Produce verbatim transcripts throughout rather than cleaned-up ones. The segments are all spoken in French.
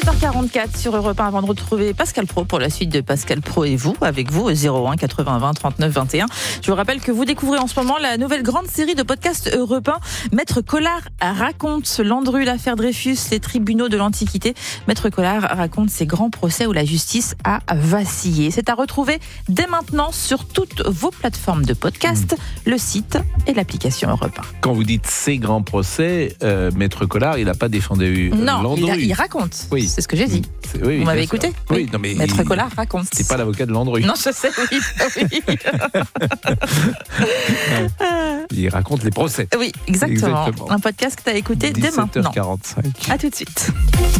dix-sept heures quarante-quatre sur Europe un avant de retrouver Pascal Praud pour la suite de Pascal Praud et vous, avec vous au zéro un quatre-vingts vingt trente-neuf vingt et un. Je vous rappelle que vous découvrez en ce moment la nouvelle grande série de podcasts Europe un. Maître Collard raconte Landru, l'affaire Dreyfus, les tribunaux de l'Antiquité. Maître Collard raconte ces grands procès où la justice a vacillé. C'est à retrouver dès maintenant sur toutes vos plateformes de podcast, le site et l'application Europe un. Quand vous dites ces grands procès, euh, Maître Collard, il n'a pas défendu euh, Non, Landru. il, a, il raconte. Oui. C'est ce que j'ai dit. C'est, oui, Vous m'avez sûr. écouté? Oui, non mais Maître il, Collard raconte. C'est pas l'avocat de Landru. Non, je sais, oui. oui. Il raconte les procès. Oui, exactement. exactement. Un podcast que tu as écouté dès maintenant. dix-sept heures quarante-cinq. À tout de suite.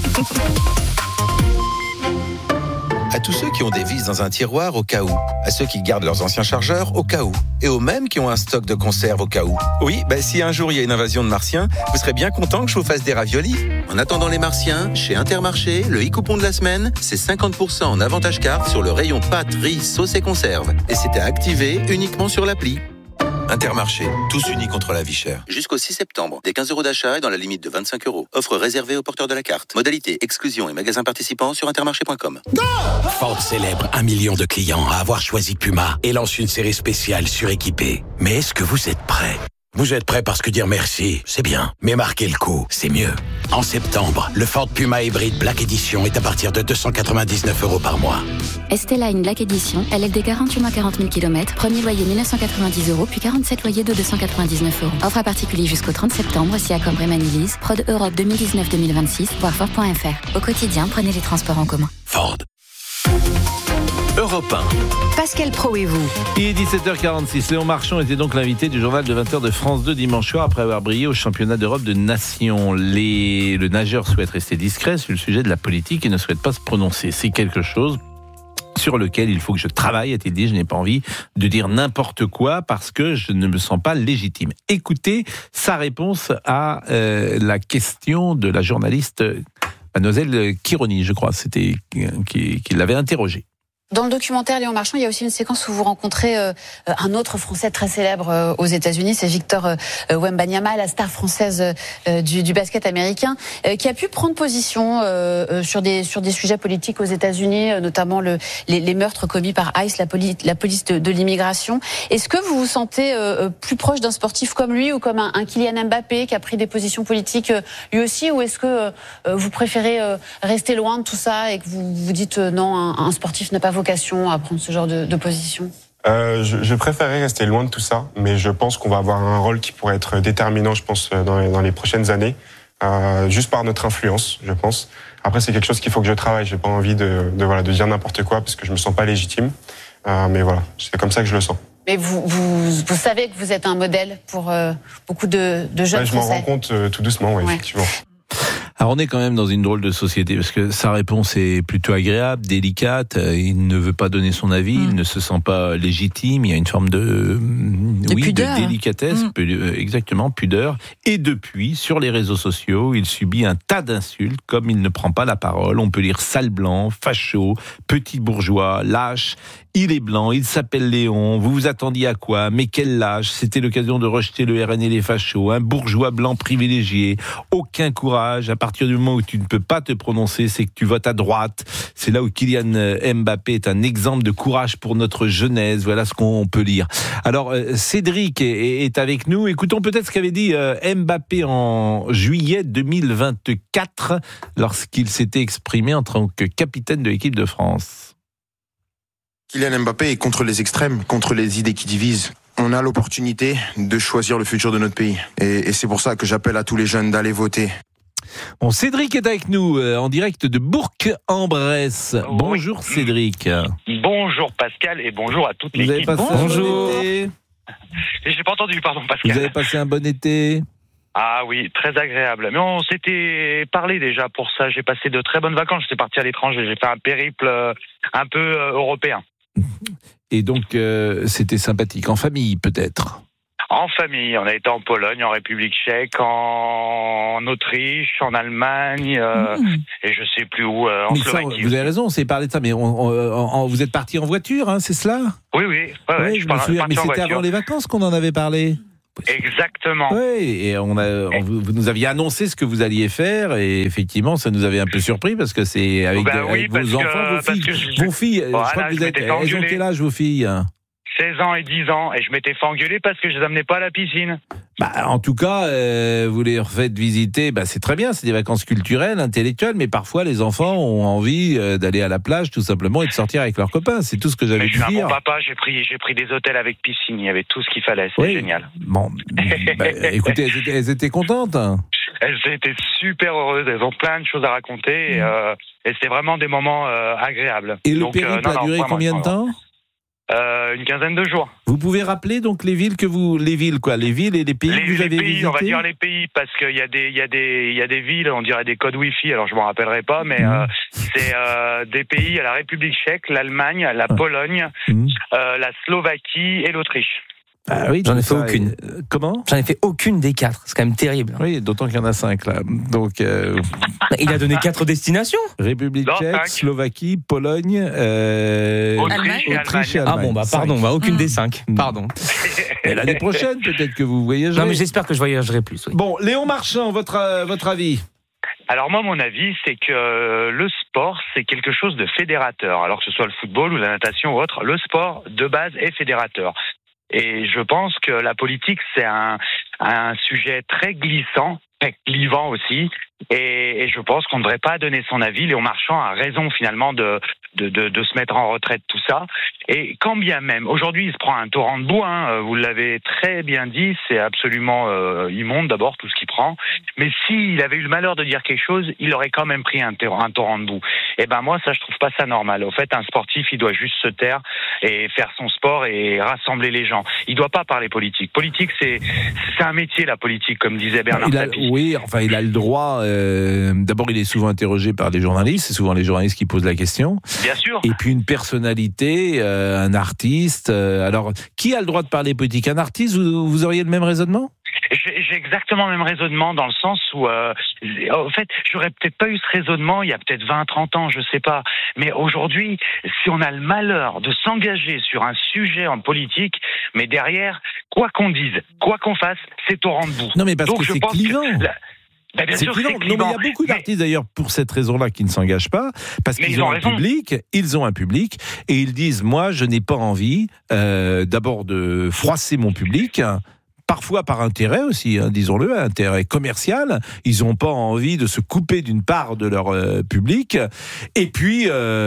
À tous ceux qui ont des vis dans un tiroir au cas où, à ceux qui gardent leurs anciens chargeurs au cas où, et aux mêmes qui ont un stock de conserve au cas où. Oui, bah, si un jour il y a une invasion de martiens, vous serez bien content que je vous fasse des raviolis. En attendant les martiens, chez Intermarché, le e-coupon de la semaine, c'est cinquante pour cent en avantage carte sur le rayon pâtes, riz, sauce et conserve. Et c'est à activer uniquement sur l'appli. Intermarché, tous unis contre la vie chère. Jusqu'au six septembre, des quinze euros d'achat et dans la limite de vingt-cinq euros. Offre réservée aux porteurs de la carte. Modalité, exclusion et magasins participants sur intermarché point com. Ford célèbre un million de clients à avoir choisi Puma et lance une série spéciale suréquipée. Mais est-ce que vous êtes prêts ? Vous êtes prêts parce que dire merci, c'est bien. Mais marquer le coup, c'est mieux. En septembre, le Ford Puma Hybrid Black Edition est à partir de deux cent quatre-vingt-dix-neuf euros par mois. Esteline Black Edition, L L D quarante-huit mois quarante mille kilomètres, premier loyer mille neuf cent quatre-vingt-dix euros, puis quarante-sept loyers de deux cent quatre-vingt-dix-neuf euros. Offre à particulier jusqu'au trente septembre, si accord Bremen Lease, Prod Europe deux mille dix-neuf deux mille vingt-six, voir Ford point F R. Au quotidien, prenez les transports en commun. Ford. Europe un. Pascal Praud et vous. Il est dix-sept heures quarante-six. Léon Marchand était donc l'invité du journal de vingt heures de France deux dimanche soir après avoir brillé au championnat d'Europe de nations. Les... Le nageur souhaite rester discret sur le sujet de la politique et ne souhaite pas se prononcer. C'est quelque chose sur lequel il faut que je travaille, a-t-il dit. Je n'ai pas envie de dire n'importe quoi parce que je ne me sens pas légitime. Écoutez sa réponse à euh, la question de la journaliste Mademoiselle Kironi, je crois, c'était qui, qui l'avait interrogée. Dans le documentaire Léon Marchand, il y a aussi une séquence où vous rencontrez euh, un autre Français très célèbre euh, aux États-Unis, c'est Victor euh, Wembanyama, la star française euh, du, du basket américain, euh, qui a pu prendre position euh, sur des sur des sujets politiques aux États-Unis, euh, notamment le, les, les meurtres commis par ICE, la, poli, la police de, de l'immigration. Est-ce que vous vous sentez euh, plus proche d'un sportif comme lui ou comme un, un Kylian Mbappé qui a pris des positions politiques euh, lui aussi, ou est-ce que euh, vous préférez euh, rester loin de tout ça et que vous vous dites euh, non, un, un sportif n'a pas vocation à prendre ce genre de, de position? Euh, je, je préférerais rester loin de tout ça, mais je pense qu'on va avoir un rôle qui pourrait être déterminant, je pense, dans les, dans les prochaines années, euh, juste par notre influence, je pense. Après, c'est quelque chose qu'il faut que je travaille. J'ai pas envie de, de, voilà, de dire n'importe quoi parce que je me sens pas légitime. Euh, mais voilà, c'est comme ça que je le sens. Mais vous, vous, vous savez que vous êtes un modèle pour euh, beaucoup de, de jeunes ouais, je Français. m'en rends compte euh, tout doucement, ouais, ouais. Effectivement. Alors on est quand même dans une drôle de société parce que sa réponse est plutôt agréable, délicate. Il ne veut pas donner son avis, mmh. il ne se sent pas légitime. Il y a une forme de, de oui, pudeur. de délicatesse, mmh. exactement, pudeur. Et depuis, sur les réseaux sociaux, il subit un tas d'insultes comme il ne prend pas la parole. On peut lire sale blanc, facho, petit bourgeois, lâche. Il est blanc, il s'appelle Léon, vous vous attendiez à quoi? Mais quel lâche, c'était l'occasion de rejeter le R N et les fachos, un bourgeois blanc privilégié, aucun courage, à partir du moment où tu ne peux pas te prononcer, c'est que tu votes à droite. C'est là où Kylian Mbappé est un exemple de courage pour notre jeunesse, voilà ce qu'on peut lire. Alors Cédric est, est avec nous, écoutons peut-être ce qu'avait dit Mbappé en juillet deux mille vingt-quatre, lorsqu'il s'était exprimé en tant que capitaine de l'équipe de France. Kylian Mbappé est contre les extrêmes, contre les idées qui divisent. On a l'opportunité de choisir le futur de notre pays. Et, et c'est pour ça que j'appelle à tous les jeunes d'aller voter. Bon, Cédric est avec nous, euh, en direct de Bourg-en-Bresse. Oui. Bonjour Cédric. Bonjour Pascal et bonjour à toute l'équipe. Vous avez passé bonjour. un bon été? J'ai pas entendu, pardon Pascal. Vous avez passé un bon été? Ah oui, très agréable. Mais on s'était parlé déjà pour ça. J'ai passé de très bonnes vacances. J'étais parti à l'étranger. J'ai fait un périple euh, un peu euh, européen. Et donc, euh, c'était sympathique. En famille, peut-être? En famille. On a été en Pologne, en République tchèque, en Autriche, en Allemagne, euh, mmh. et je sais plus où, euh, en mais Slovaquie. Ça, vous avez raison, on s'est parlé de ça, mais on, on, on, vous êtes parti en voiture, hein, c'est cela? Oui, oui. Ouais, ouais, oui, je, je par, me souviens, mais c'était voiture. avant les vacances qu'on en avait parlé. Exactement. Oui, et on a, on, vous, vous nous aviez annoncé ce que vous alliez faire, et effectivement, ça nous avait un peu surpris parce que c'est avec, bah de, oui, avec parce vos que, enfants, vos filles. Je... Vos filles, voilà, je crois que vous êtes. Elles ont quel âge, vos filles? seize ans et dix ans, et je m'étais fait engueuler parce que je les amenais pas à la piscine. Bah, en tout cas, euh, vous les refaites visiter, bah, c'est très bien, c'est des vacances culturelles, intellectuelles, mais parfois les enfants ont envie euh, d'aller à la plage tout simplement et de sortir avec leurs copains. C'est tout ce que j'avais pu dire. Mais je suis un bon papa, j'ai pris, j'ai pris des hôtels avec piscine, il y avait tout ce qu'il fallait, c'était oui. génial. Bon, bah, écoutez, elles étaient, elles étaient contentes. Elles étaient super heureuses, elles ont plein de choses à raconter, et, euh, et c'était vraiment des moments euh, agréables. Et le Donc, périple euh, non, a duré non, combien de temps ? Euh, une quinzaine de jours. Vous pouvez rappeler donc les villes que vous, les villes quoi, les villes et les pays les, que vous les avez pays, visités. On va dire les pays parce qu'il y a des, il y a des, il y a des villes, on dirait des codes Wi-Fi. Alors je m'en rappellerai pas, mais mmh. euh, c'est euh, des pays, la République Tchèque, l'Allemagne, la ah. Pologne, mmh. euh, la Slovaquie et l'Autriche. Ah oui, j'en ai fait aucune. Euh, comment ? J'en ai fait aucune des quatre. C'est quand même terrible. Oui, d'autant qu'il y en a cinq là. Donc, euh... il a donné quatre destinations. République non, tchèque, cinq. Slovaquie, Pologne, euh... Autriche, et Autriche et Allemagne. Ah bon, bah pardon, bah, aucune mmh. des cinq. Pardon. Et l'année prochaine, peut-être que vous voyagerez. Non, mais j'espère que je voyagerai plus. Oui. Bon, Léon Marchand, votre euh, votre avis ? Alors moi, mon avis, c'est que euh, le sport, c'est quelque chose de fédérateur. Alors que ce soit le football ou la natation ou autre, le sport de base est fédérateur. Et je pense que la politique, c'est un, un sujet très glissant, très clivant aussi. Et, et je pense qu'on ne devrait pas donner son avis. Léon Marchand a raison finalement de, de, de, de se mettre en retraite, tout ça. Et quand bien même, aujourd'hui, il se prend un torrent de boue, hein, vous l'avez très bien dit, c'est absolument euh, immonde d'abord tout ce qu'il prend. Mais s'il avait eu le malheur de dire quelque chose, il aurait quand même pris un, un torrent de boue. Et ben moi, ça, je trouve pas ça normal. Au fait, un sportif, il doit juste se taire et faire son sport et rassembler les gens. Il doit pas parler politique. Politique, c'est c'est un métier, la politique, comme disait Bernard il a, Tapie. Oui, enfin, il a le droit. Euh, d'abord, il est souvent interrogé par des journalistes. C'est souvent les journalistes qui posent la question. Bien sûr. Et puis une personnalité, euh, un artiste. Euh, alors, qui a le droit de parler politique ? Un artiste ? Vous, vous auriez le même raisonnement ? J'ai, j'ai exactement le même raisonnement dans le sens où, euh, en fait, j'aurais peut-être pas eu ce raisonnement il y a peut-être vingt, trente ans, je sais pas. Mais aujourd'hui, si on a le malheur de s'engager sur un sujet en politique, mais derrière, quoi qu'on dise, quoi qu'on fasse, c'est au rang de bout. Non, mais parce Donc, que je c'est pense clivant. Que la... Ben bien c'est sûr, clivant. c'est clivant. Non, mais il y a beaucoup d'artistes mais... d'ailleurs pour cette raison-là qui ne s'engagent pas, parce mais qu'ils ont, ont un public, ils ont un public, et ils disent moi je n'ai pas envie euh, d'abord de froisser mon public. Parfois par intérêt aussi, hein, disons-le, intérêt commercial. Ils n'ont pas envie de se couper d'une part de leur euh, public. Et puis,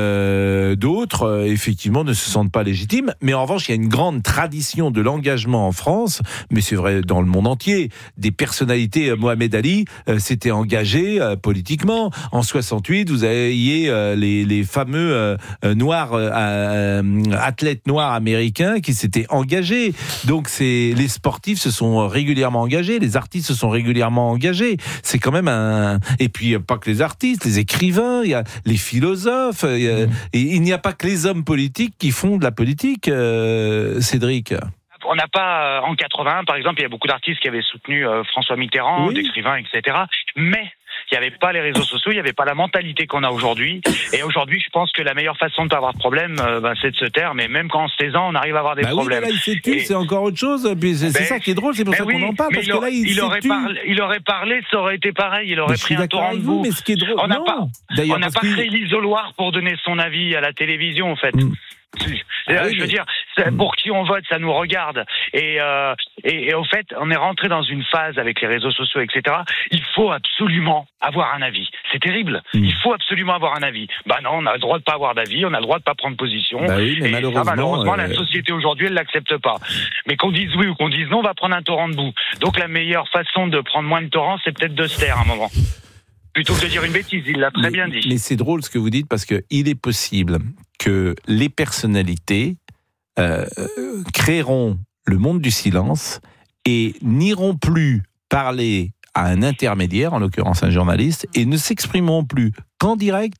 euh, d'autres, euh, effectivement, ne se sentent pas légitimes. Mais en revanche, il y a une grande tradition de l'engagement en France, mais c'est vrai dans le monde entier. Des personnalités, euh, Mohamed Ali euh, s'était engagé euh, politiquement. En soixante-huit, vous aviez euh, les, les fameux euh, noirs, euh, athlètes noirs américains qui s'étaient engagés. Donc, c'est les sportifs se sont régulièrement engagés, les artistes se sont régulièrement engagés. C'est quand même un... Et puis, pas que les artistes, les écrivains, il y a les philosophes, il y a... et il n'y a pas que les hommes politiques qui font de la politique, euh, Cédric. On n'a pas, en quatre-vingt-un, par exemple, il y a beaucoup d'artistes qui avaient soutenu euh, François Mitterrand, oui. d'écrivains, et cetera. Mais il n'y avait pas les réseaux sociaux, il n'y avait pas la mentalité qu'on a aujourd'hui. Et aujourd'hui, je pense que la meilleure façon de ne pas avoir de problème, euh, ben, c'est de se taire. Mais même quand on se taisant, on arrive à avoir des bah problèmes. Oui, là, il s'est tu, et... c'est encore autre chose. Puis c'est, ben, c'est ça qui est drôle, c'est pour ça oui, qu'on en parle. Parce il, que là, il, il, aurait parlé, il aurait parlé, ça aurait été pareil. Il aurait mais pris un torrent de boue. Mais ce qui est drôle, on n'a non. pas, D'ailleurs, on n'a pas créé l'isoloir pour donner son avis à la télévision, en fait. Mm. Ah oui, je veux mais... dire, pour qui on vote, ça nous regarde. Et, euh, et, et au fait, on est rentré dans une phase avec les réseaux sociaux, et cetera. Il faut absolument avoir un avis. C'est terrible. Mmh. Il faut absolument avoir un avis. Bah non, on a le droit de pas avoir d'avis, on a le droit de pas prendre position. Bah oui, mais et malheureusement, ça, malheureusement, euh... la société aujourd'hui, elle l'accepte pas. Mais qu'on dise oui ou qu'on dise non, on va prendre un torrent de boue. Donc la meilleure façon de prendre moins de torrents, c'est peut-être de se taire à un moment. Plutôt que de dire une bêtise, il l'a très mais, bien dit. Mais c'est drôle ce que vous dites parce que il est possible que les personnalités euh, créeront le monde du silence et n'iront plus parler à un intermédiaire, en l'occurrence un journaliste, et ne s'exprimeront plus qu'en direct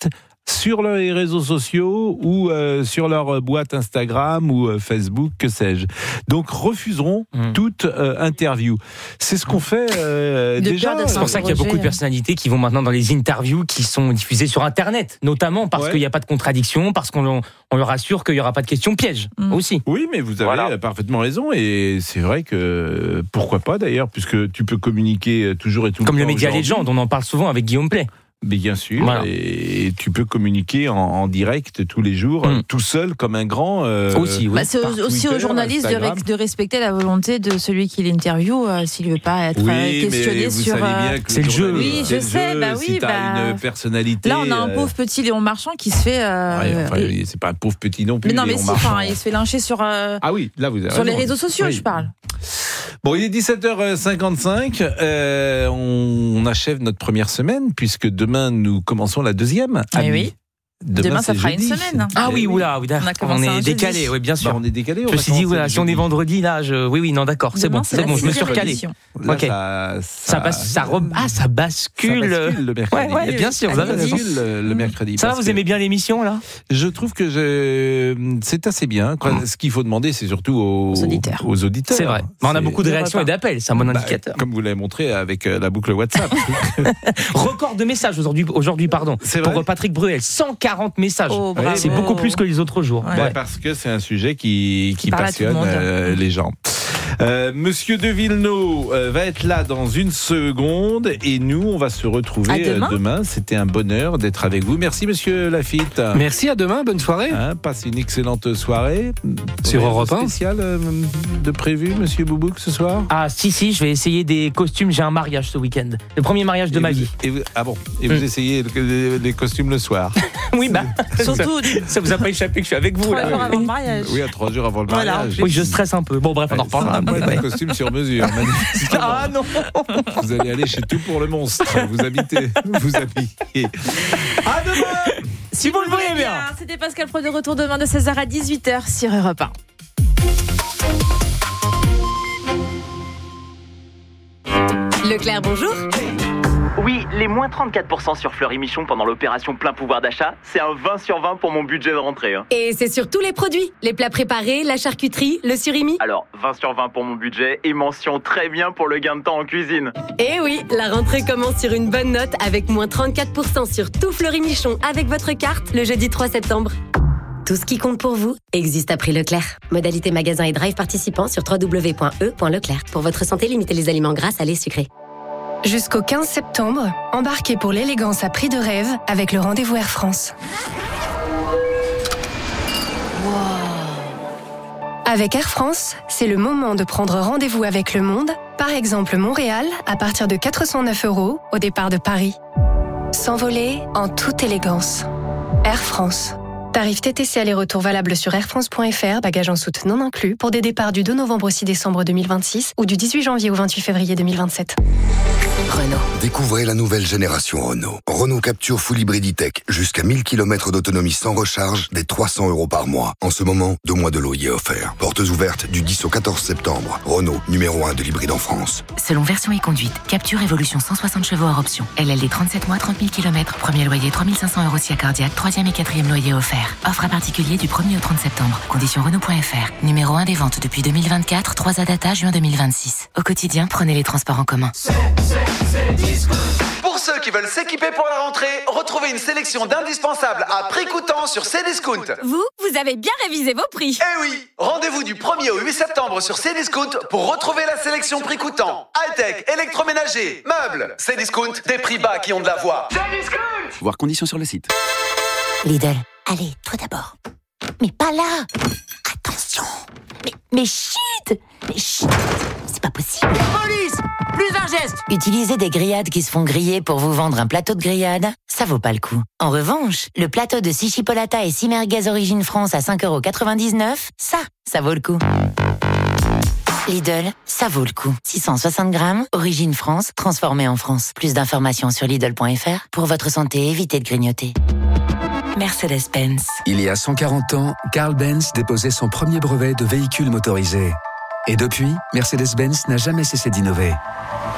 sur les réseaux sociaux ou euh, sur leur boîte Instagram ou euh, Facebook, que sais-je. Donc refuseront mmh. toute euh, interview. C'est ce qu'on fait euh, déjà. C'est pour ça qu'il y a beaucoup de personnalités qui vont maintenant dans les interviews qui sont diffusées sur Internet, notamment parce ouais. qu'il n'y a pas de contradiction, parce qu'on on leur assure qu'il n'y aura pas de questions pièges mmh. aussi. Oui, mais vous avez voilà. parfaitement raison et c'est vrai que pourquoi pas d'ailleurs, puisque tu peux communiquer toujours et tout le temps. Comme le Média Légende, on en parle souvent avec Guillaume Play. Mais bien sûr, voilà. et tu peux communiquer en, en direct tous les jours, mmh. tout seul comme un grand. Euh, aussi, oui. Bah c'est aussi Twitter, aux journalistes de, ré- de respecter la volonté de celui qui l'interviewe, euh, s'il ne veut pas être oui, questionné mais vous sur. Savez bien que c'est le jeu. Oui, je sais. Jeu, bah oui, si t'as bah... une personnalité. Là, on a un pauvre petit Léon Marchand qui se fait. Euh... Ouais, enfin, et... c'est pas un pauvre petit non plus. Mais non, mais Léon si, Marchand. il se fait lyncher sur. Euh... Ah oui, là vous avez sur raison. les réseaux sociaux, oui. je parle. Bon, il est dix-sept heures cinquante-cinq. Euh, on, on achève notre première semaine puisque demain nous commençons la deuxième. Eh oui. Demain, Demain ça fera jeudi. Une semaine. Ah oui, oula, oui, on, on est décalé, oui, bien sûr. Bah, on est décalé. Je me suis dit, voilà, si on est vendredi, là, je... oui, oui, non, d'accord, c'est Demain, bon, c'est, c'est bon, je me suis recalé. Là, ok. Ça, ça, ça, bas, ça re... ah, ça bascule. Ça bascule le mercredi. Ouais, ouais, bien sûr, vous avez raison. Le, le mercredi. Ça va, vous aimez bien l'émission, là? Je trouve que je... c'est assez bien. Quoi. Ce qu'il faut demander, c'est surtout aux, aux auditeurs. Aux auditeurs. C'est vrai. C'est... On a beaucoup de réactions et d'appels, c'est un bon indicateur. Bah, comme vous l'avez montré avec la boucle WhatsApp. Record de messages aujourd'hui, aujourd'hui, pardon. Pour Patrick Bruel, cent quarante messages. Ouais, c'est beaucoup plus que les autres jours. Ouais. Bah, parce que c'est un sujet qui, qui, qui passionne euh, les gens. Euh, Monsieur de Villeneuve euh, va être là dans une seconde et nous, on va se retrouver demain. Euh, demain. C'était un bonheur d'être avec vous. Merci, Monsieur Lafitte. Merci, à demain. Bonne soirée. Hein, passez une excellente soirée. Sur Europe un. Spécial euh, de prévu, Monsieur Boubouk, ce soir? Ah, si, si, je vais essayer des costumes. J'ai un mariage ce week-end. Le premier mariage de et ma vous, vie. Et vous, ah bon Et vous mmh. essayez les, les costumes le soir? Oui, bah, surtout. Ça, ça vous a pas échappé que je suis avec vous, trois là. jours avant le mariage. Oui, à trois jours avant le voilà. mariage. Oui, je stresse un peu. Bon, bref, on en reparlera. Un costume sur mesure. Ah non. Vous allez aller chez Tout pour le Monstre. Vous habitez, vous habillez. À demain. Si vous le voulez bien. C'était Pascal Pro de retour demain de seize heures à dix-huit heures sur Europe un. Leclerc, bonjour. Oui, les moins trente-quatre pour cent sur Fleury Michon pendant l'opération plein pouvoir d'achat, c'est un vingt sur vingt pour mon budget de rentrée. Hein. Et c'est sur tous les produits, les plats préparés, la charcuterie, le surimi. Alors, vingt sur vingt pour mon budget et mention très bien pour le gain de temps en cuisine. Et oui, la rentrée commence sur une bonne note avec moins trente-quatre pour cent sur tout Fleury Michon avec votre carte le jeudi trois septembre. Tout ce qui compte pour vous existe à prix Leclerc. Modalité magasin et drive participants sur w w w point e point leclerc. Pour votre santé, limitez les aliments gras, salés, sucrés. Jusqu'au quinze septembre, embarquez pour l'élégance à prix de rêve avec le rendez-vous Air France. Wow. Avec Air France, c'est le moment de prendre rendez-vous avec le monde. Par exemple, Montréal, à partir de quatre cent neuf euros au départ de Paris. S'envoler en toute élégance. Air France. Tarif T T C aller-retour valable sur air france point f r, bagages en soute non inclus, pour des départs du deux novembre au six décembre deux mille vingt-six ou du dix-huit janvier au vingt-huit février deux mille vingt-sept. Renault. Découvrez la nouvelle génération Renault. Renault Capture Full Hybrid E-Tech. Jusqu'à mille kilomètres d'autonomie sans recharge, dès trois cents euros par mois. En ce moment, deux mois de loyer offerts. Portes ouvertes du dix au quatorze septembre. Renault, numéro un de l'hybride en France. Selon version et conduite, Capture Évolution cent soixante chevaux hors option. L L D trente-sept mois, trente mille kilomètres. Premier loyer trois mille cinq cents euros si accordiaque. Troisième et quatrième loyer offert. Offre à particulier du premier au trente septembre. Conditions Renault point f r. Numéro un des ventes depuis deux mille vingt-quatre. trois A data juin deux mille vingt-six. Au quotidien, prenez les transports en commun. C'est, c'est, c'est Discount. Pour ceux qui veulent s'équiper pour la rentrée, retrouvez une sélection d'indispensables à prix coûtant sur Cdiscount. Vous, vous avez bien révisé vos prix. Eh oui. Rendez-vous du premier au huit septembre sur Cdiscount pour retrouver la sélection prix coûtant. High-tech, électroménager, meubles. Cdiscount, des prix bas qui ont de la voix. Cdiscount. Voir conditions sur le site. Lidl. Allez, toi d'abord. Mais pas là. Attention. Mais, mais chut. Mais chut. C'est pas possible. Police. Plus un geste. Utiliser des grillades qui se font griller pour vous vendre un plateau de grillade, ça vaut pas le coup. En revanche, le plateau de six chipolata et six merguez origine France à cinq euros quatre-vingt-dix-neuf, ça, ça vaut le coup. Lidl, ça vaut le coup. six cent soixante grammes, origine France, transformé en France. Plus d'informations sur Lidl point f r. Pour votre santé, évitez de grignoter. Mercedes-Benz. Il y a cent quarante ans, Carl Benz déposait son premier brevet de véhicule motorisé. Et depuis, Mercedes-Benz n'a jamais cessé d'innover.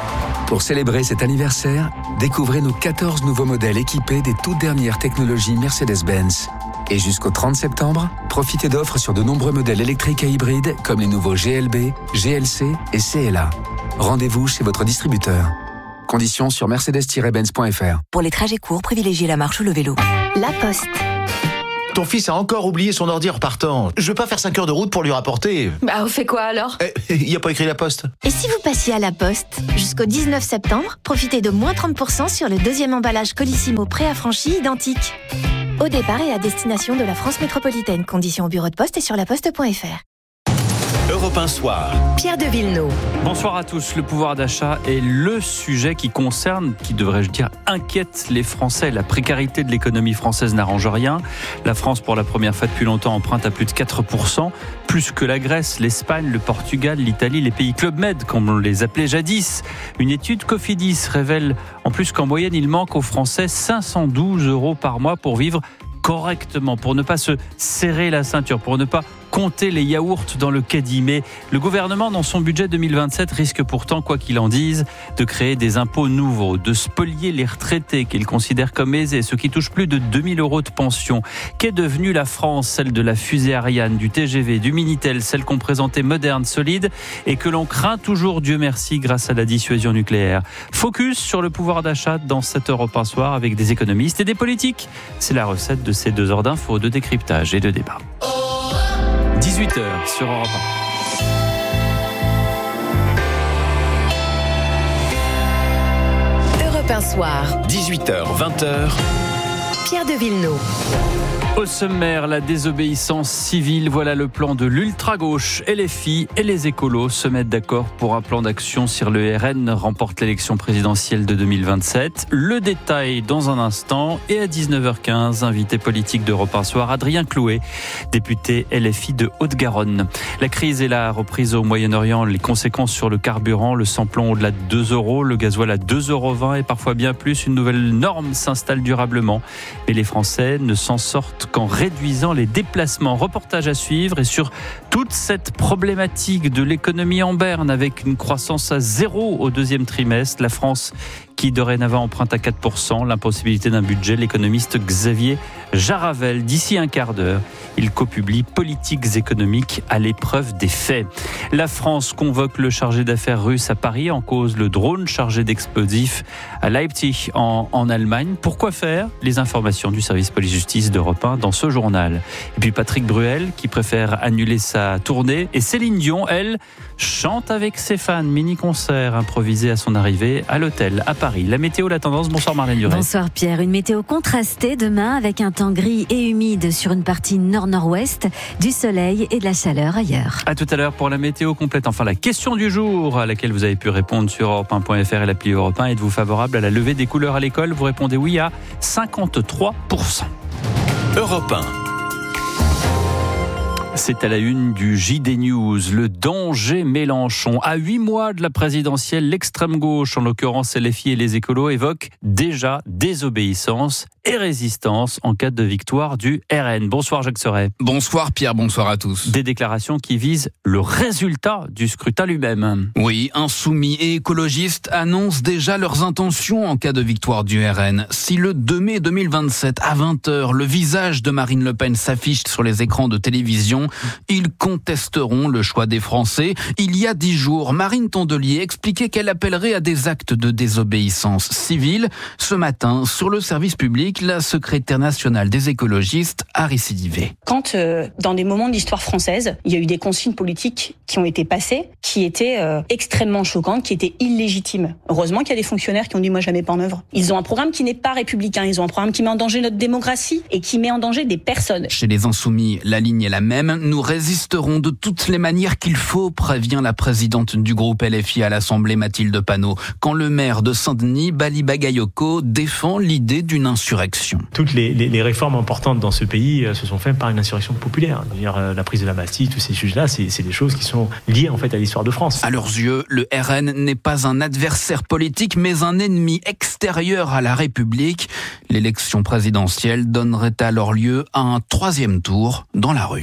Pour célébrer cet anniversaire, découvrez nos quatorze nouveaux modèles équipés des toutes dernières technologies Mercedes-Benz. Et jusqu'au trente septembre, profitez d'offres sur de nombreux modèles électriques et hybrides comme les nouveaux G L B, G L C et C L A. Rendez-vous chez votre distributeur. Conditions sur mercedes tiret benz point f r. Pour les trajets courts, privilégiez la marche ou le vélo. La Poste. Ton fils a encore oublié son ordi en repartant. Je veux pas faire cinq heures de route pour lui rapporter. Bah, on fait quoi alors ? Il eh, y a pas écrit La Poste. Et si vous passiez à La Poste ? Jusqu'au dix-neuf septembre, profitez de moins trente pour cent sur le deuxième emballage Colissimo préaffranchi identique. Au départ et à destination de la France métropolitaine. Conditions au bureau de poste et sur laposte point f r. Europe un Soir. Pierre de Villeneuve. Bonsoir à tous. Le pouvoir d'achat est le sujet qui concerne, qui devrais-je dire, inquiète les Français. La précarité de l'économie française n'arrange rien. La France, pour la première fois depuis longtemps, emprunte à plus de quatre pour cent. Plus que la Grèce, l'Espagne, le Portugal, l'Italie, les pays Club Med, comme on les appelait jadis. Une étude Cofidis révèle en plus qu'en moyenne, il manque aux Français cinq cent douze euros par mois pour vivre correctement, pour ne pas se serrer la ceinture, pour ne pas compter les yaourts dans le caddie. Mais le gouvernement, dans son budget deux mille vingt-sept, risque pourtant, quoi qu'il en dise, de créer des impôts nouveaux, de spolier les retraités qu'il considère comme aisés, ceux qui touchent plus de deux mille euros de pension. Qu'est devenue la France, celle de la fusée Ariane, du T G V, du Minitel, celle qu'on présentait moderne, solide et que l'on craint toujours, Dieu merci, grâce à la dissuasion nucléaire. Focus sur le pouvoir d'achat dans cette Europe un Soir avec des économistes et des politiques. C'est la recette de ces deux heures d'infos, de décryptage et de débat. dix-huit heures sur Europe un. Europe un Soir. dix-huit heures, vingt heures. Pierre de Villeneuve. Au sommaire, la désobéissance civile. Voilà le plan de l'ultra-gauche. Et les filles et les écolos se mettent d'accord pour un plan d'action si le R N remporte l'élection présidentielle de deux mille vingt-sept. Le détail dans un instant. Et à dix-neuf heures quinze, invité politique d'Europe un Soir, Adrien Clouet, député L F I de Haute-Garonne. La crise et la reprise au Moyen-Orient, les conséquences sur le carburant, le samplon au-delà de deux euros, le gasoil à deux euros vingt et parfois bien plus. Une nouvelle norme s'installe durablement. Mais les Français ne s'en sortent qu'en réduisant les déplacements. Reportage à suivre et sur toute cette problématique de l'économie en berne avec une croissance à zéro au deuxième trimestre. La France qui dorénavant emprunte à quatre pour cent, l'impossibilité d'un budget. L'économiste Xavier Jaravel, d'ici un quart d'heure, il copublie Politiques économiques à l'épreuve des faits. La France convoque le chargé d'affaires russe à Paris, en cause le drone chargé d'explosifs à Leipzig en, en Allemagne. Pourquoi faire ? Les informations du service police-justice d'Europe un dans ce journal. Et puis Patrick Bruel qui préfère annuler sa tournée. Et Céline Dion, elle, chante avec ses fans. Mini-concert improvisé à son arrivée à l'hôtel à Paris. La météo, la tendance. Bonsoir Marlène Duret. Bonsoir Pierre. Une météo contrastée demain avec un temps gris et humide sur une partie nord-nord-ouest, du soleil et de la chaleur ailleurs. À tout à l'heure pour la météo complète. Enfin, la question du jour à laquelle vous avez pu répondre sur europe un point f r et l'appli Europe un. Êtes-vous favorable à la levée des couleurs à l'école ? Vous répondez oui à cinquante-trois pour cent. Europe un. C'est à la une du J D News, le danger Mélenchon. À huit mois de la présidentielle, l'extrême gauche, en l'occurrence L F I et les écolos, évoquent déjà désobéissance et résistance en cas de victoire du R N. Bonsoir Jacques Serret. Bonsoir Pierre, bonsoir à tous. Des déclarations qui visent le résultat du scrutin lui-même. Oui, insoumis et écologistes annoncent déjà leurs intentions en cas de victoire du R N. Si le deux mai deux mille vingt-sept à vingt heures, le visage de Marine Le Pen s'affiche sur les écrans de télévision, ils contesteront le choix des Français. Il y a dix jours, Marine Tondelier expliquait qu'elle appellerait à des actes de désobéissance civile. Ce matin, sur le service public, la secrétaire nationale des écologistes a récidivé. Quand, euh, dans des moments de l'histoire française, il y a eu des consignes politiques qui ont été passées, qui étaient euh, extrêmement choquantes, qui étaient illégitimes. Heureusement qu'il y a des fonctionnaires qui ont dit « moi, je la mets pas en œuvre ». Ils ont un programme qui n'est pas républicain, ils ont un programme qui met en danger notre démocratie et qui met en danger des personnes. Chez les Insoumis, la ligne est la même. Nous résisterons de toutes les manières qu'il faut, prévient la présidente du groupe L F I à l'Assemblée, Mathilde Panot, quand le maire de Saint-Denis, Bali Bagayoko, défend l'idée d'une insurrection. Toutes les, les, les réformes importantes dans ce pays euh, se sont faites par une insurrection populaire. Dire, euh, la prise de la Bastille, tous ces sujets-là, c'est, c'est des choses qui sont liées en fait à l'histoire de France. À leurs yeux, le R N n'est pas un adversaire politique, mais un ennemi extérieur à la République. L'élection présidentielle donnerait alors lieu à un troisième tour dans la rue. Merci.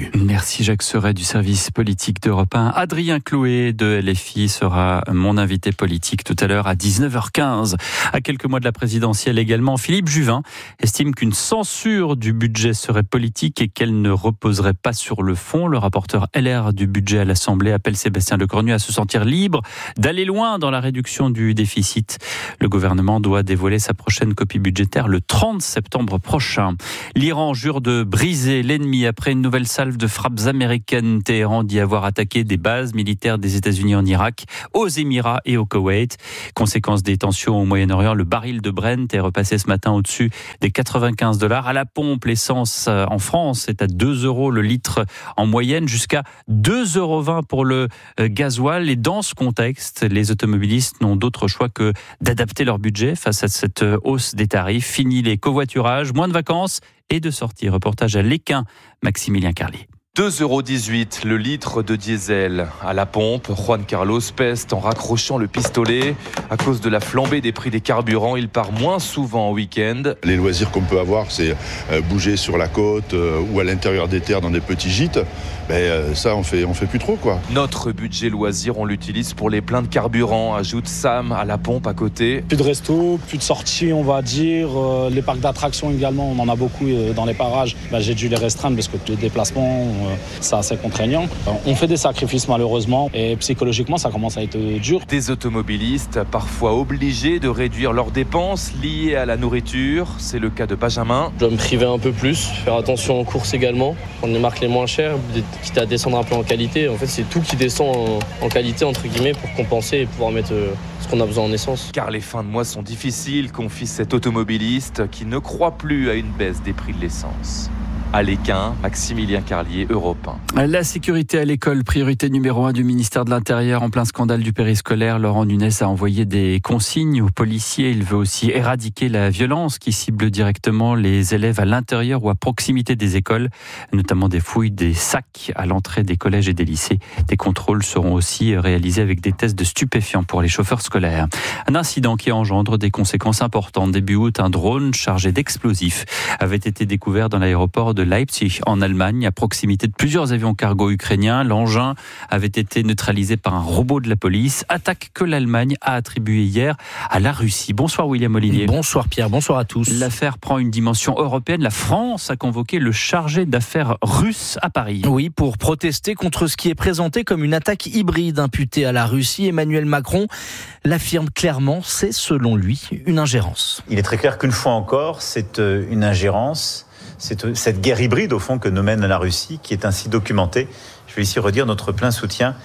Merci Jacques Serret du service politique d'Europe un. Adrien Clouet de L F I sera mon invité politique tout à l'heure à dix-neuf heures quinze. À quelques mois de la présidentielle également, Philippe Juvin estime qu'une censure du budget serait politique et qu'elle ne reposerait pas sur le fond. Le rapporteur L R du budget à l'Assemblée appelle Sébastien Lecornu à se sentir libre d'aller loin dans la réduction du déficit. Le gouvernement doit dévoiler sa prochaine copie budgétaire le trente septembre prochain. L'Iran jure de briser l'ennemi après une nouvelle salve de frappes américaines. Téhéran dit avoir attaqué des bases militaires des États-Unis en Irak, aux Émirats et au Koweït. Conséquence des tensions au Moyen-Orient, le baril de Brent est repassé ce matin au-dessus des quatre-vingt-quinze dollars. À la pompe, l'essence en France est à deux euros le litre en moyenne, jusqu'à deux euros vingt pour le gasoil. Et dans ce contexte, les automobilistes n'ont d'autre choix que d'adapter leur budget face à cette hausse des tarifs. Fini les covoiturages, moins de vacances et de sorties. Reportage à Léquin, Maximilien Carlier. deux euros dix-huit le litre de diesel. À la pompe, Juan Carlos peste en raccrochant le pistolet. À cause de la flambée des prix des carburants, il part moins souvent en week-end. Les loisirs qu'on peut avoir, c'est bouger sur la côte ou à l'intérieur des terres dans des petits gîtes. Ben, ça, on fait, on fait plus trop, quoi. Notre budget loisir, on l'utilise pour les pleins de carburant, ajoute Sam à la pompe à côté. Plus de resto, plus de sorties, on va dire. Les parcs d'attractions également, on en a beaucoup dans les parages. Ben, j'ai dû les restreindre parce que les déplacements, c'est assez contraignant. On fait des sacrifices malheureusement et psychologiquement, ça commence à être dur. Des automobilistes parfois obligés de réduire leurs dépenses liées à la nourriture. C'est le cas de Benjamin. Je dois me priver un peu plus, faire attention aux courses également, prendre les marques les moins chères, quitte à descendre un peu en qualité. En fait, c'est tout qui descend en, en qualité, entre guillemets, pour compenser et pouvoir mettre euh, ce qu'on a besoin en essence. Car les fins de mois sont difficiles, confie cet automobiliste qui ne croit plus à une baisse des prix de l'essence. À Léquin, Maximilien Carlier, Europe un. La sécurité à l'école, priorité numéro un du ministère de l'Intérieur. En plein scandale du périscolaire, Laurent Nunez a envoyé des consignes aux policiers. Il veut aussi éradiquer la violence qui cible directement les élèves à l'intérieur ou à proximité des écoles, notamment des fouilles, des sacs à l'entrée des collèges et des lycées. Des contrôles seront aussi réalisés avec des tests de stupéfiants pour les chauffeurs scolaires. Un incident qui engendre des conséquences importantes. Début août, un drone chargé d'explosifs avait été découvert dans l'aéroport de Leipzig en Allemagne, à proximité de plusieurs avions cargo ukrainiens. L'engin avait été neutralisé par un robot de la police. Attaque que l'Allemagne a attribuée hier à la Russie. Bonsoir William Olivier. Bonsoir Pierre, bonsoir à tous. L'affaire prend une dimension européenne. La France a convoqué le chargé d'affaires russe à Paris. Oui, pour protester contre ce qui est présenté comme une attaque hybride imputée à la Russie. Emmanuel Macron l'affirme clairement, c'est selon lui une ingérence. Il est très clair qu'une fois encore, c'est une ingérence. C'est cette guerre hybride, au fond, que nous mène la Russie, qui est ainsi documentée. Je vais ici redire notre plein soutien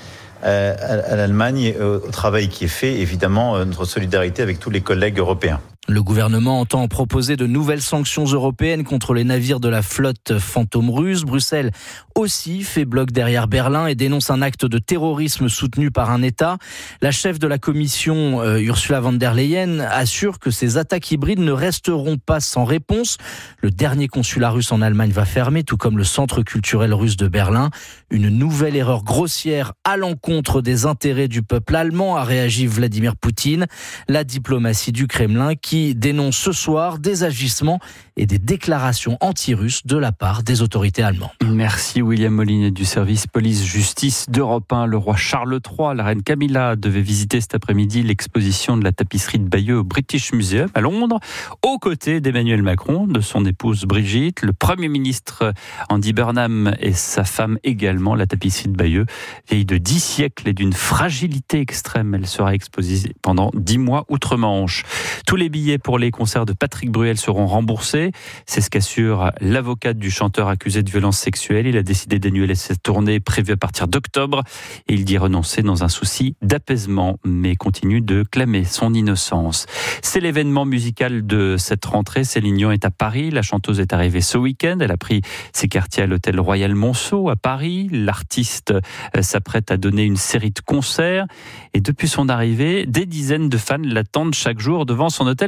à l'Allemagne et au travail qui est fait, évidemment, notre solidarité avec tous les collègues européens. Le gouvernement entend proposer de nouvelles sanctions européennes contre les navires de la flotte fantôme russe. Bruxelles aussi fait bloc derrière Berlin et dénonce un acte de terrorisme soutenu par un État. La chef de la commission, euh, Ursula von der Leyen, assure que ces attaques hybrides ne resteront pas sans réponse. Le dernier consulat russe en Allemagne va fermer, tout comme le centre culturel russe de Berlin. Une nouvelle erreur grossière à l'encontre des intérêts du peuple allemand, a réagi Vladimir Poutine. La diplomatie du Kremlin qui dénonce ce soir des agissements et des déclarations anti-russes de la part des autorités allemandes. Merci William Mollinet du service police-justice d'Europe un. Le roi Charles trois, la reine Camilla devait visiter cet après-midi l'exposition de la tapisserie de Bayeux au British Museum à Londres, aux côtés d'Emmanuel Macron, de son épouse Brigitte, le Premier ministre Andy Burnham et sa femme également. La tapisserie de Bayeux, vieille de dix siècles et d'une fragilité extrême. Elle sera exposée pendant dix mois outre-Manche. Tous les billets pour les concerts de Patrick Bruel seront remboursés. C'est ce qu'assure l'avocate du chanteur accusé de violence sexuelle. Il a décidé d'annuler cette tournée prévue à partir d'octobre et il dit renoncer dans un souci d'apaisement, mais continue de clamer son innocence. C'est l'événement musical de cette rentrée. Céline Dion est à Paris. La chanteuse est arrivée ce week-end. Elle a pris ses quartiers à l'hôtel Royal Monceau à Paris. L'artiste s'apprête à donner une série de concerts et depuis son arrivée, des dizaines de fans l'attendent chaque jour devant son hôtel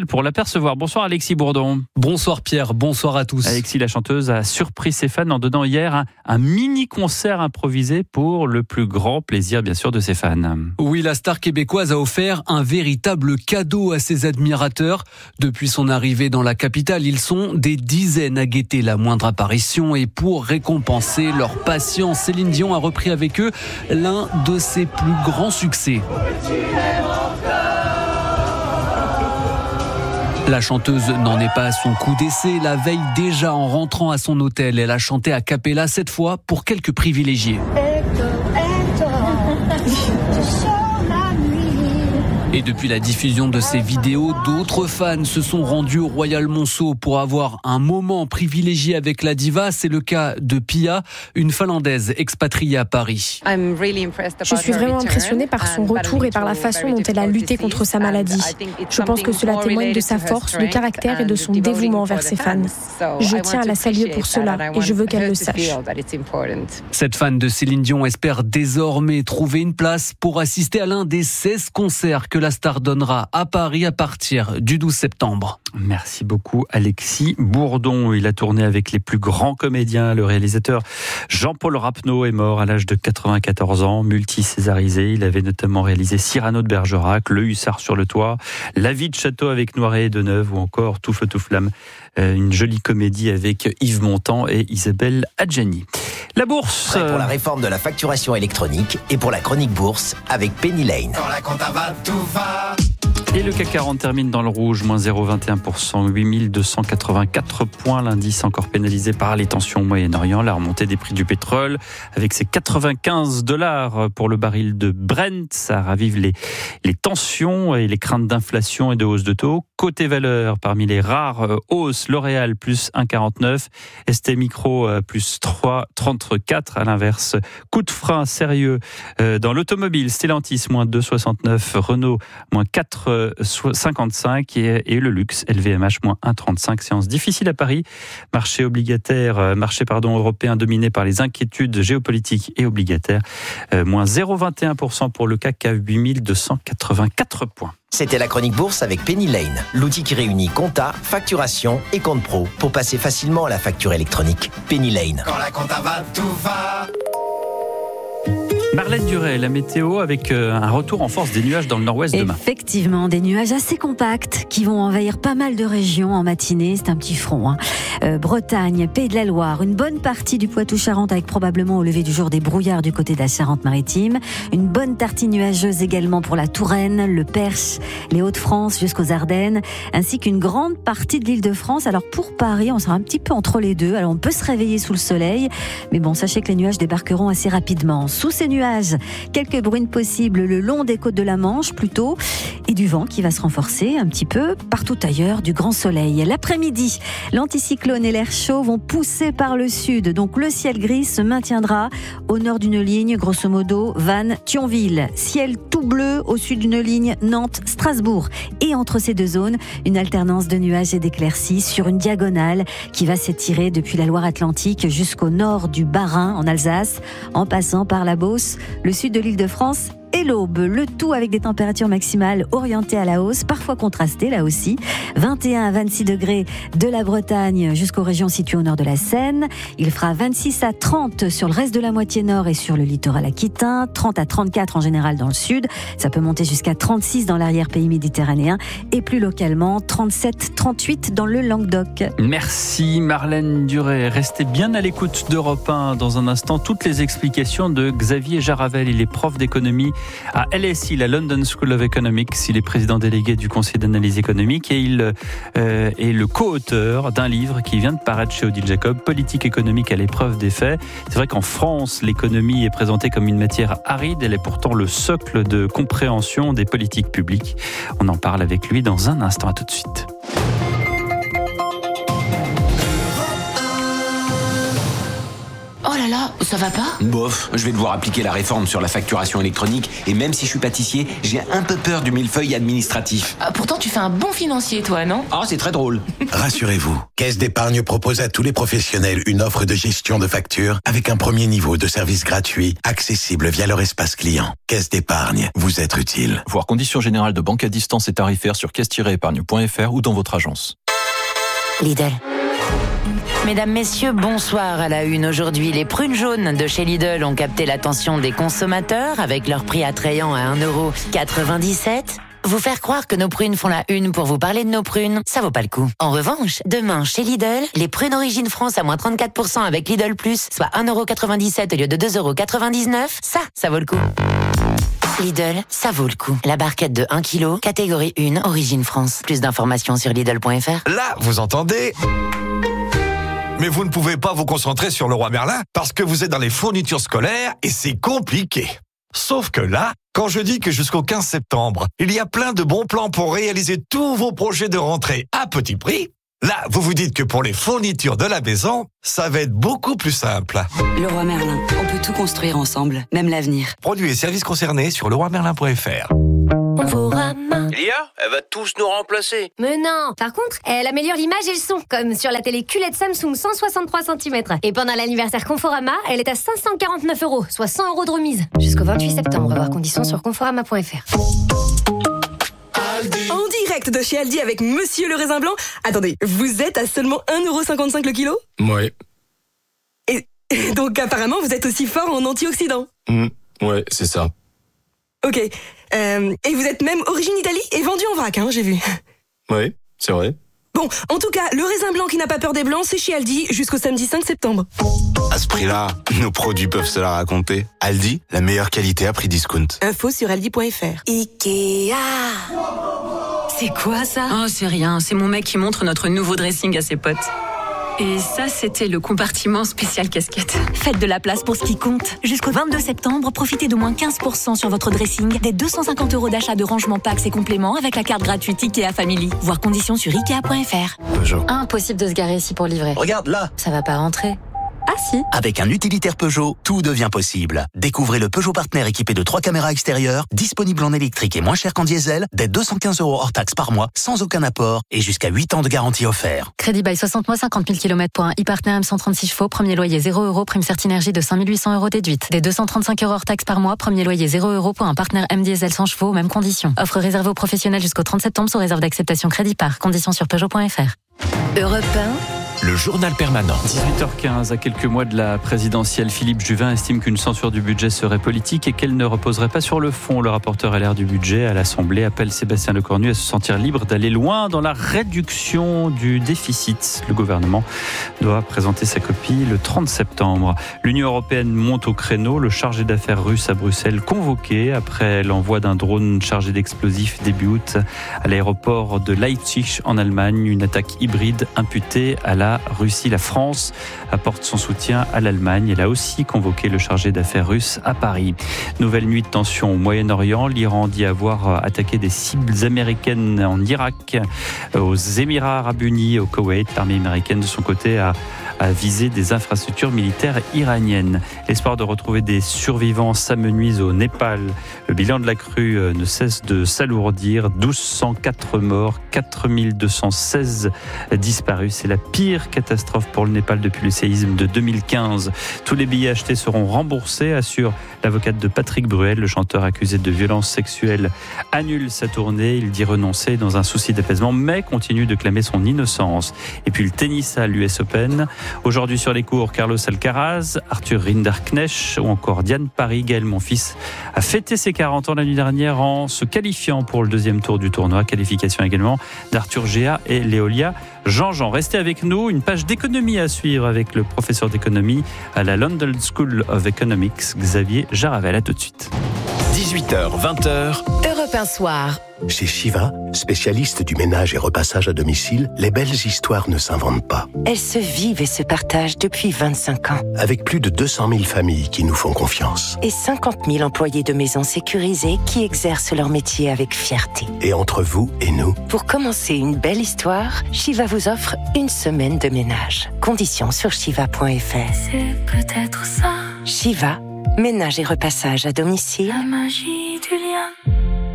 pour l'apercevoir. Bonsoir Alexis Bourdon. Bonsoir Pierre, bonsoir à tous. Alexis, la chanteuse, a surpris ses fans en donnant hier un, un mini-concert improvisé pour le plus grand plaisir, bien sûr, de ses fans. Oui, la star québécoise a offert un véritable cadeau à ses admirateurs. Depuis son arrivée dans la capitale, ils sont des dizaines à guetter la moindre apparition et pour récompenser leur patience, Céline Dion a repris avec eux l'un de ses plus grands succès. La chanteuse n'en est pas à son coup d'essai. La veille, déjà en rentrant à son hôtel, elle a chanté a cappella cette fois pour quelques privilégiés. Et depuis la diffusion de ces vidéos, d'autres fans se sont rendus au Royal Monceau pour avoir un moment privilégié avec la diva. C'est le cas de Pia, une Finlandaise expatriée à Paris. Je suis vraiment impressionnée par son retour et par la façon dont elle a lutté contre sa maladie. Je pense que cela témoigne de sa force, de caractère et de son dévouement envers ses fans. Je tiens à la saluer pour cela et je veux qu'elle le sache. Cette fan de Céline Dion espère désormais trouver une place pour assister à l'un des seize concerts que la star donnera à Paris à partir du douze septembre. Merci beaucoup Alexis Bourdon. Il a tourné avec les plus grands comédiens. Le réalisateur Jean-Paul Rapneau est mort à l'âge de quatre-vingt-quatorze ans, multi-césarisé. Il avait notamment réalisé Cyrano de Bergerac, Le Hussard sur le toit, La vie de château avec Noiret et Deneuve ou encore Tout feu tout flamme. Une jolie comédie avec Yves Montand et Isabelle Adjani. La bourse. Prêt pour la réforme de la facturation électronique et pour la chronique bourse avec Penny Lane. Quand la compta va, tout va. Et le C A C quarante termine dans le rouge, moins zéro virgule vingt et un pour cent, huit mille deux cent quatre-vingt-quatre points. L'indice encore pénalisé par les tensions au Moyen-Orient, la remontée des prix du pétrole avec ses quatre-vingt-quinze dollars pour le baril de Brent. Ça ravive les, les tensions et les craintes d'inflation et de hausse de taux. Côté valeur, parmi les rares hausses, L'Oréal plus un virgule quarante-neuf, S T Micro plus trois virgule trente-quatre. À l'inverse, coup de frein sérieux dans l'automobile, Stellantis moins deux virgule soixante-neuf, Renault moins quatre virgule cinquante-cinq et, et le luxe, L V M H moins un virgule trente-cinq. Séance difficile à Paris. Marché obligataire, marché pardon européen dominé par les inquiétudes géopolitiques et obligataires. Euh, moins zéro virgule vingt et un pour cent pour le C A C à huit mille deux cent quatre-vingt-quatre points. C'était la chronique bourse avec Penny Lane, l'outil qui réunit compta, facturation et compte pro pour passer facilement à la facture électronique. Penny Lane. Quand la compta va, tout va. Marlène Duret, la météo avec un retour en force des nuages dans le nord-ouest demain. Effectivement, des nuages assez compacts qui vont envahir pas mal de régions en matinée. C'est un petit front. Hein. Euh, Bretagne, Pays de la Loire, une bonne partie du Poitou-Charentes avec probablement au lever du jour des brouillards du côté de la Charente-Maritime. Une bonne partie nuageuse également pour la Touraine, le Perche, les Hauts-de-France jusqu'aux Ardennes, ainsi qu'une grande partie de l'Île-de-France. Alors pour Paris, on sera un petit peu entre les deux. Alors on peut se réveiller sous le soleil, mais bon, sachez que les nuages débarqueront assez rapidement. Sous ces nuages, quelques bruines possibles le long des côtes de la Manche plutôt, et du vent qui va se renforcer un petit peu partout ailleurs, du grand soleil. L'après-midi, l'anticyclone et l'air chaud vont pousser par le sud, donc le ciel gris se maintiendra au nord d'une ligne, grosso modo Vannes, Thionville. Ciel tout bleu au sud d'une ligne Nantes, Strasbourg. Et entre ces deux zones, une alternance de nuages et d'éclaircies sur une diagonale qui va s'étirer depuis la Loire-Atlantique jusqu'au nord du Bas-Rhin en Alsace, en passant par la Beauce, le sud de l'Île-de-France et l'Aube. Le tout avec des températures maximales orientées à la hausse, parfois contrastées là aussi. vingt et un à vingt-six degrés de la Bretagne jusqu'aux régions situées au nord de la Seine. Il fera vingt-six à trente sur le reste de la moitié nord et sur le littoral aquitain. trente à trente-quatre en général dans le sud. Ça peut monter jusqu'à trente-six dans l'arrière-pays méditerranéen et plus localement trente-sept à trente-huit dans le Languedoc. Merci Marlène Duret. Restez bien à l'écoute d'Europe un. Dans un instant, toutes les explications de Xavier Jaravel. Il est prof d'économie à L S I, la London School of Economics. Il est président délégué du Conseil d'analyse économique et il euh, est le co-auteur d'un livre qui vient de paraître chez Odile Jacob, Politique économique à l'épreuve des faits. C'est vrai qu'en France, l'économie est présentée comme une matière aride. Elle est pourtant le socle de compréhension des politiques publiques. On en parle avec lui dans un instant. À tout de suite. Oh là là, ça va pas ? Bof, je vais devoir appliquer la réforme sur la facturation électronique et même si je suis pâtissier, j'ai un peu peur du millefeuille administratif. Ah, pourtant, tu fais un bon financier, toi, non ? Ah, c'est très drôle. Rassurez-vous, Caisse d'épargne propose à tous les professionnels une offre de gestion de factures avec un premier niveau de service gratuit, accessible via leur espace client. Caisse d'épargne, vous être utile. Voir conditions générales de banque à distance et tarifaires sur caisse tiret épargne point f r ou dans votre agence. Lidl. Mesdames, messieurs, bonsoir à la une. Aujourd'hui, les prunes jaunes de chez Lidl ont capté l'attention des consommateurs avec leur prix attrayant à un euro quatre-vingt-dix-sept. Vous faire croire que nos prunes font la une pour vous parler de nos prunes, ça vaut pas le coup. En revanche, demain, chez Lidl, les prunes Origine France à moins trente-quatre pour cent avec Lidl Plus, soit un euro quatre-vingt-dix-sept au lieu de deux euros quatre-vingt-dix-neuf, ça, ça vaut le coup. Lidl, ça vaut le coup. La barquette de un kilo, catégorie un, Origine France. Plus d'informations sur Lidl point f r. Là, vous entendez ? Mais vous ne pouvez pas vous concentrer sur Leroy Merlin parce que vous êtes dans les fournitures scolaires et c'est compliqué. Sauf que là, quand je dis que jusqu'au quinze septembre, il y a plein de bons plans pour réaliser tous vos projets de rentrée à petit prix, là, vous vous dites que pour les fournitures de la maison, ça va être beaucoup plus simple. Leroy Merlin, on peut tout construire ensemble, même l'avenir. Produits et services concernés sur leroy merlin point f r. L'I A, elle va tous nous remplacer. Mais non. Par contre, elle améliore l'image et le son, comme sur la télé Q L E D Samsung cent soixante-trois centimètres. Et pendant l'anniversaire Conforama, elle est à cinq cent quarante-neuf euros, soit cent euros de remise. Jusqu'au vingt-huit septembre, voir conditions sur conforama point f r. En direct de chez Aldi avec Monsieur le Raisin Blanc. Attendez, vous êtes à seulement un euro cinquante-cinq le kilo ? Ouais. Et donc apparemment, vous êtes aussi fort en antioxydants. Mmh, ouais, c'est ça. Ok. Euh, et vous êtes même origine Italie et vendu en vrac, hein, j'ai vu. Oui, c'est vrai. Bon, en tout cas, le raisin blanc qui n'a pas peur des blancs, c'est chez Aldi jusqu'au samedi cinq septembre. À ce prix-là, nos produits peuvent se la raconter. Aldi, la meilleure qualité à prix discount. Info sur aldi point f r. Ikea. C'est quoi ça ? Oh, c'est rien, c'est mon mec qui montre notre nouveau dressing à ses potes. Et ça, c'était le compartiment spécial casquette. Faites de la place pour ce qui compte. Jusqu'au vingt-deux septembre, profitez d'au moins quinze pour cent sur votre dressing, des deux cent cinquante euros d'achat de rangement packs et compléments avec la carte gratuite Ikea Family. Voir conditions sur ikea point f r. Peugeot. Impossible de se garer ici pour livrer. Regarde là. Ça va pas rentrer. Ah si. Avec un utilitaire Peugeot, tout devient possible. Découvrez le Peugeot Partner équipé de trois caméras extérieures, disponible en électrique et moins cher qu'en diesel, dès deux cent quinze euros hors taxe par mois, sans aucun apport et jusqu'à huit ans de garantie offert. Crédit bail soixante mois, cinquante mille kilomètres pour un e-partner M cent trente-six chevaux, premier loyer zéro euros, prime Certinergie de cinq mille huit cents euros déduite. Des deux cent trente-cinq euros hors taxe par mois, premier loyer zéro euros pour un partenaire M diesel cent chevaux, mêmes conditions. Offre réservée aux professionnels jusqu'au trente septembre sous réserve d'acceptation crédit par. Conditions sur peugeot point f r. Europe un. Le journal permanent. dix-huit heures quinze, à quelques mois de la présidentielle, Philippe Juvin estime qu'une censure du budget serait politique et qu'elle ne reposerait pas sur le fond. Le rapporteur L R du budget à l'Assemblée appelle Sébastien Lecornu à se sentir libre d'aller loin dans la réduction du déficit. Le gouvernement doit présenter sa copie le trente septembre. L'Union européenne monte au créneau. Le chargé d'affaires russe à Bruxelles convoqué après l'envoi d'un drone chargé d'explosifs début août à l'aéroport de Leipzig en Allemagne. Une attaque hybride imputée à la Russie. La France apporte son soutien à l'Allemagne. Elle a aussi convoqué le chargé d'affaires russe à Paris. Nouvelle nuit de tension au Moyen-Orient. L'Iran dit avoir attaqué des cibles américaines en Irak, aux Émirats arabes unis, au Koweït. L'armée américaine, de son côté, a à viser des infrastructures militaires iraniennes. L'espoir de retrouver des survivants s'amenuise au Népal. Le bilan de la crue ne cesse de s'alourdir. mille deux cent quatre morts, quatre mille deux cent seize disparus. C'est la pire catastrophe pour le Népal depuis le séisme de deux mille quinze. Tous les billets achetés seront remboursés, assure l'avocate de Patrick Bruel. Le chanteur accusé de violences sexuelles annule sa tournée. Il dit renoncer dans un souci d'apaisement, mais continue de clamer son innocence. Et puis le tennis à l'U S Open. Aujourd'hui sur les cours, Carlos Alcaraz, Arthur Rinderknecht ou encore Diane Paris. Gaël Monfils a fêté ses quarante ans la nuit dernière en se qualifiant pour le deuxième tour du tournoi. Qualification également d'Arthur Géa et Léolia Jean-Jean. Restez avec nous, une page d'économie à suivre avec le professeur d'économie à la London School of Economics, Xavier Jaravel. À tout de suite. dix-huit heures vingt. Europe un soir. Chez Shiva, spécialiste du ménage et repassage à domicile, les belles histoires ne s'inventent pas. Elles se vivent et se partagent depuis vingt-cinq ans. Avec plus de deux cent mille familles qui nous font confiance. Et cinquante mille employés de maisons sécurisées qui exercent leur métier avec fierté. Et entre vous et nous, pour commencer une belle histoire, Shiva vous offre une semaine de ménage. Conditions sur shiva point f r. C'est peut-être ça. Shiva, ménage et repassage à domicile. La magie du lien.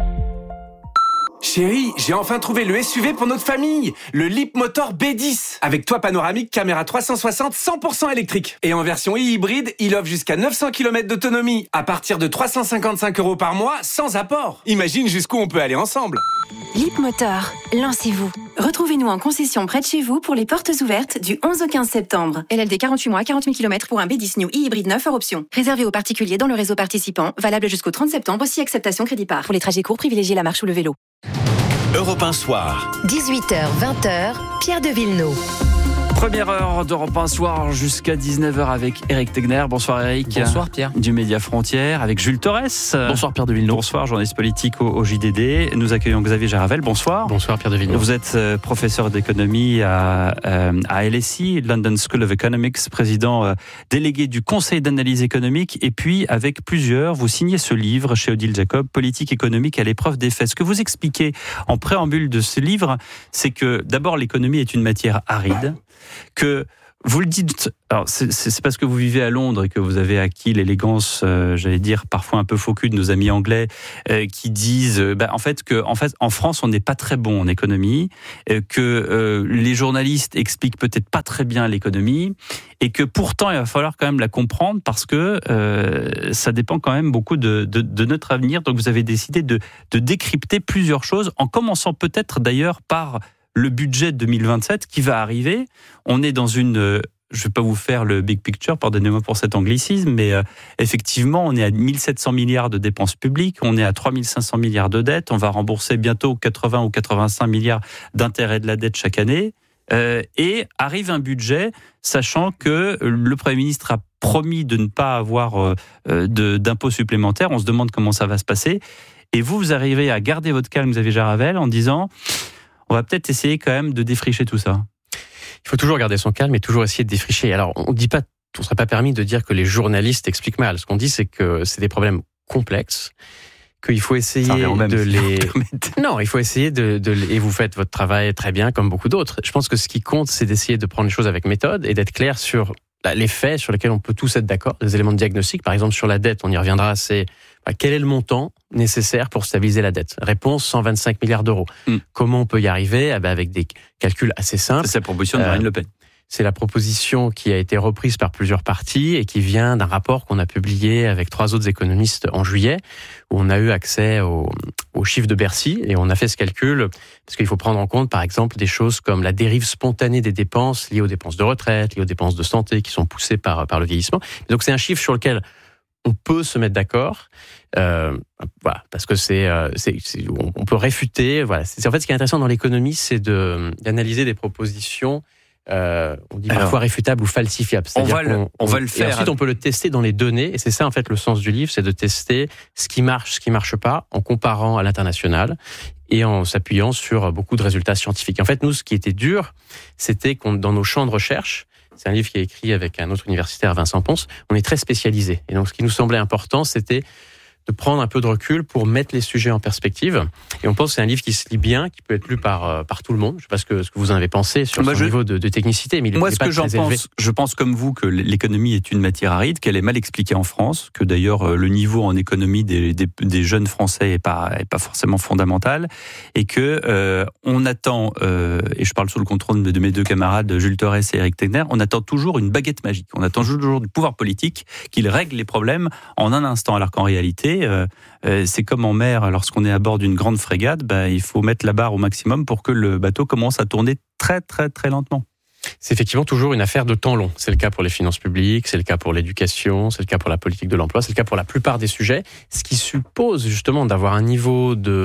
Chérie, j'ai enfin trouvé le S U V pour notre famille, le Leapmotor B dix, avec toit panoramique, caméra trois cent soixante, cent pour cent électrique. Et en version e-hybride, il offre jusqu'à neuf cents kilomètres d'autonomie, à partir de trois cent cinquante-cinq euros par mois, sans apport. Imagine jusqu'où on peut aller ensemble. Leapmotor, lancez-vous. Retrouvez-nous en concession près de chez vous pour les portes ouvertes du onze au quinze septembre. L L D quarante-huit mois, quarante mille kilomètres pour un B dix New e-hybride neuf hors option. Réservé aux particuliers dans le réseau participant, valable jusqu'au trente septembre, si acceptation crédit par. Pour les trajets courts, privilégiez la marche ou le vélo. Europe un soir. dix-huit heures vingt, Pierre de Villeneuve. Première heure d'Europe un soir jusqu'à dix-neuf heures avec Eric Tegner. Bonsoir Eric. Bonsoir Pierre. Du Média Frontière avec Jules Torres. Bonsoir Pierre de Villeneuve. Bonsoir, journaliste politique au, au J D D. Nous accueillons Xavier Jaravel. Bonsoir. Bonsoir Pierre de Villeneuve. Vous êtes euh, professeur d'économie à, euh, à L S I, London School of Economics, président euh, délégué du Conseil d'analyse économique. Et puis avec plusieurs, vous signez ce livre chez Odile Jacob, Politique économique à l'épreuve des faits. Ce que vous expliquez en préambule de ce livre, c'est que d'abord l'économie est une matière aride, que vous le dites, alors c'est, c'est parce que vous vivez à Londres et que vous avez acquis l'élégance, euh, j'allais dire parfois un peu faux cul de nos amis anglais, euh, qui disent, euh, bah, en fait que, en fait, en France, on n'est pas très bon en économie, euh, que euh, les journalistes expliquent peut-être pas très bien l'économie, et que pourtant il va falloir quand même la comprendre parce que euh, ça dépend quand même beaucoup de, de, de notre avenir. Donc vous avez décidé de, de décrypter plusieurs choses, en commençant peut-être d'ailleurs par le budget deux mille vingt-sept qui va arriver. On est dans une... Euh, je ne vais pas vous faire le big picture, pardonnez-moi pour cet anglicisme, mais euh, effectivement, on est à mille sept cents milliards de dépenses publiques, on est à trois mille cinq cents milliards de dettes, on va rembourser bientôt quatre-vingts ou quatre-vingt-cinq milliards d'intérêts de la dette chaque année, euh, et arrive un budget, sachant que le Premier ministre a promis de ne pas avoir euh, de, d'impôts supplémentaires. On se demande comment ça va se passer. Et vous, vous arrivez à garder votre calme, Xavier Jaravel, en disant... on va peut-être essayer quand même de défricher tout ça. Il faut toujours garder son calme et toujours essayer de défricher. Alors, on ne dit pas, on ne serait pas permis de dire que les journalistes expliquent mal. Ce qu'on dit, c'est que c'est des problèmes complexes, qu'il faut essayer même, de les... Non, il faut essayer de, de... Et vous faites votre travail très bien, comme beaucoup d'autres. Je pense que ce qui compte, c'est d'essayer de prendre les choses avec méthode et d'être clair sur les faits sur lesquels on peut tous être d'accord, les éléments de diagnostic. Par exemple, sur la dette, on y reviendra, c'est bah, quel est le montant nécessaire pour stabiliser la dette ? Réponse, cent vingt-cinq milliards d'euros. Mm. Comment on peut y arriver ? Ah bah, avec des calculs assez simples. C'est la proposition de Marine euh, Le Pen. C'est la proposition qui a été reprise par plusieurs partis et qui vient d'un rapport qu'on a publié avec trois autres économistes en juillet, où on a eu accès aux, aux chiffres de Bercy et on a fait ce calcul parce qu'il faut prendre en compte, par exemple, des choses comme la dérive spontanée des dépenses liées aux dépenses de retraite, liées aux dépenses de santé qui sont poussées par, par le vieillissement. Donc c'est un chiffre sur lequel on peut se mettre d'accord, euh, voilà, parce que c'est, euh, c'est, c'est on peut réfuter. Voilà, c'est, en fait ce qui est intéressant dans l'économie, c'est de d'analyser des propositions. Euh, on dit Alors, parfois réfutable ou falsifiable. On va, le, on, on va le faire. Et ensuite, on peut le tester dans les données. Et c'est ça, en fait, le sens du livre, c'est de tester ce qui marche, ce qui marche pas, en comparant à l'international et en s'appuyant sur beaucoup de résultats scientifiques. En fait, nous, ce qui était dur, c'était qu'on, dans nos champs de recherche, c'est un livre qui est écrit avec un autre universitaire, Vincent Ponce, on est très spécialisé. Et donc, ce qui nous semblait important, c'était de prendre un peu de recul pour mettre les sujets en perspective. Et on pense que c'est un livre qui se lit bien, qui peut être lu par, par tout le monde. Je ne sais pas ce que, ce que vous en avez pensé sur Moi, son je... niveau de, de technicité, mais il Moi, est ce pas que très j'en élevé. pense, je pense comme vous que l'économie est une matière aride, qu'elle est mal expliquée en France, que d'ailleurs le niveau en économie des, des, des jeunes Français est pas, est pas forcément fondamental, et que euh, on attend, euh, et je parle sous le contrôle de mes deux camarades Jules Torres et Eric Tegner, on attend toujours une baguette magique. On attend toujours du pouvoir politique qu'il règle les problèmes en un instant, alors qu'en réalité, euh, c'est comme en mer, lorsqu'on est à bord d'une grande frégate, bah, il faut mettre la barre au maximum pour que le bateau commence à tourner très très très lentement. C'est effectivement toujours une affaire de temps long. C'est le cas pour les finances publiques, c'est le cas pour l'éducation, c'est le cas pour la politique de l'emploi, c'est le cas pour la plupart des sujets, ce qui suppose justement d'avoir un niveau de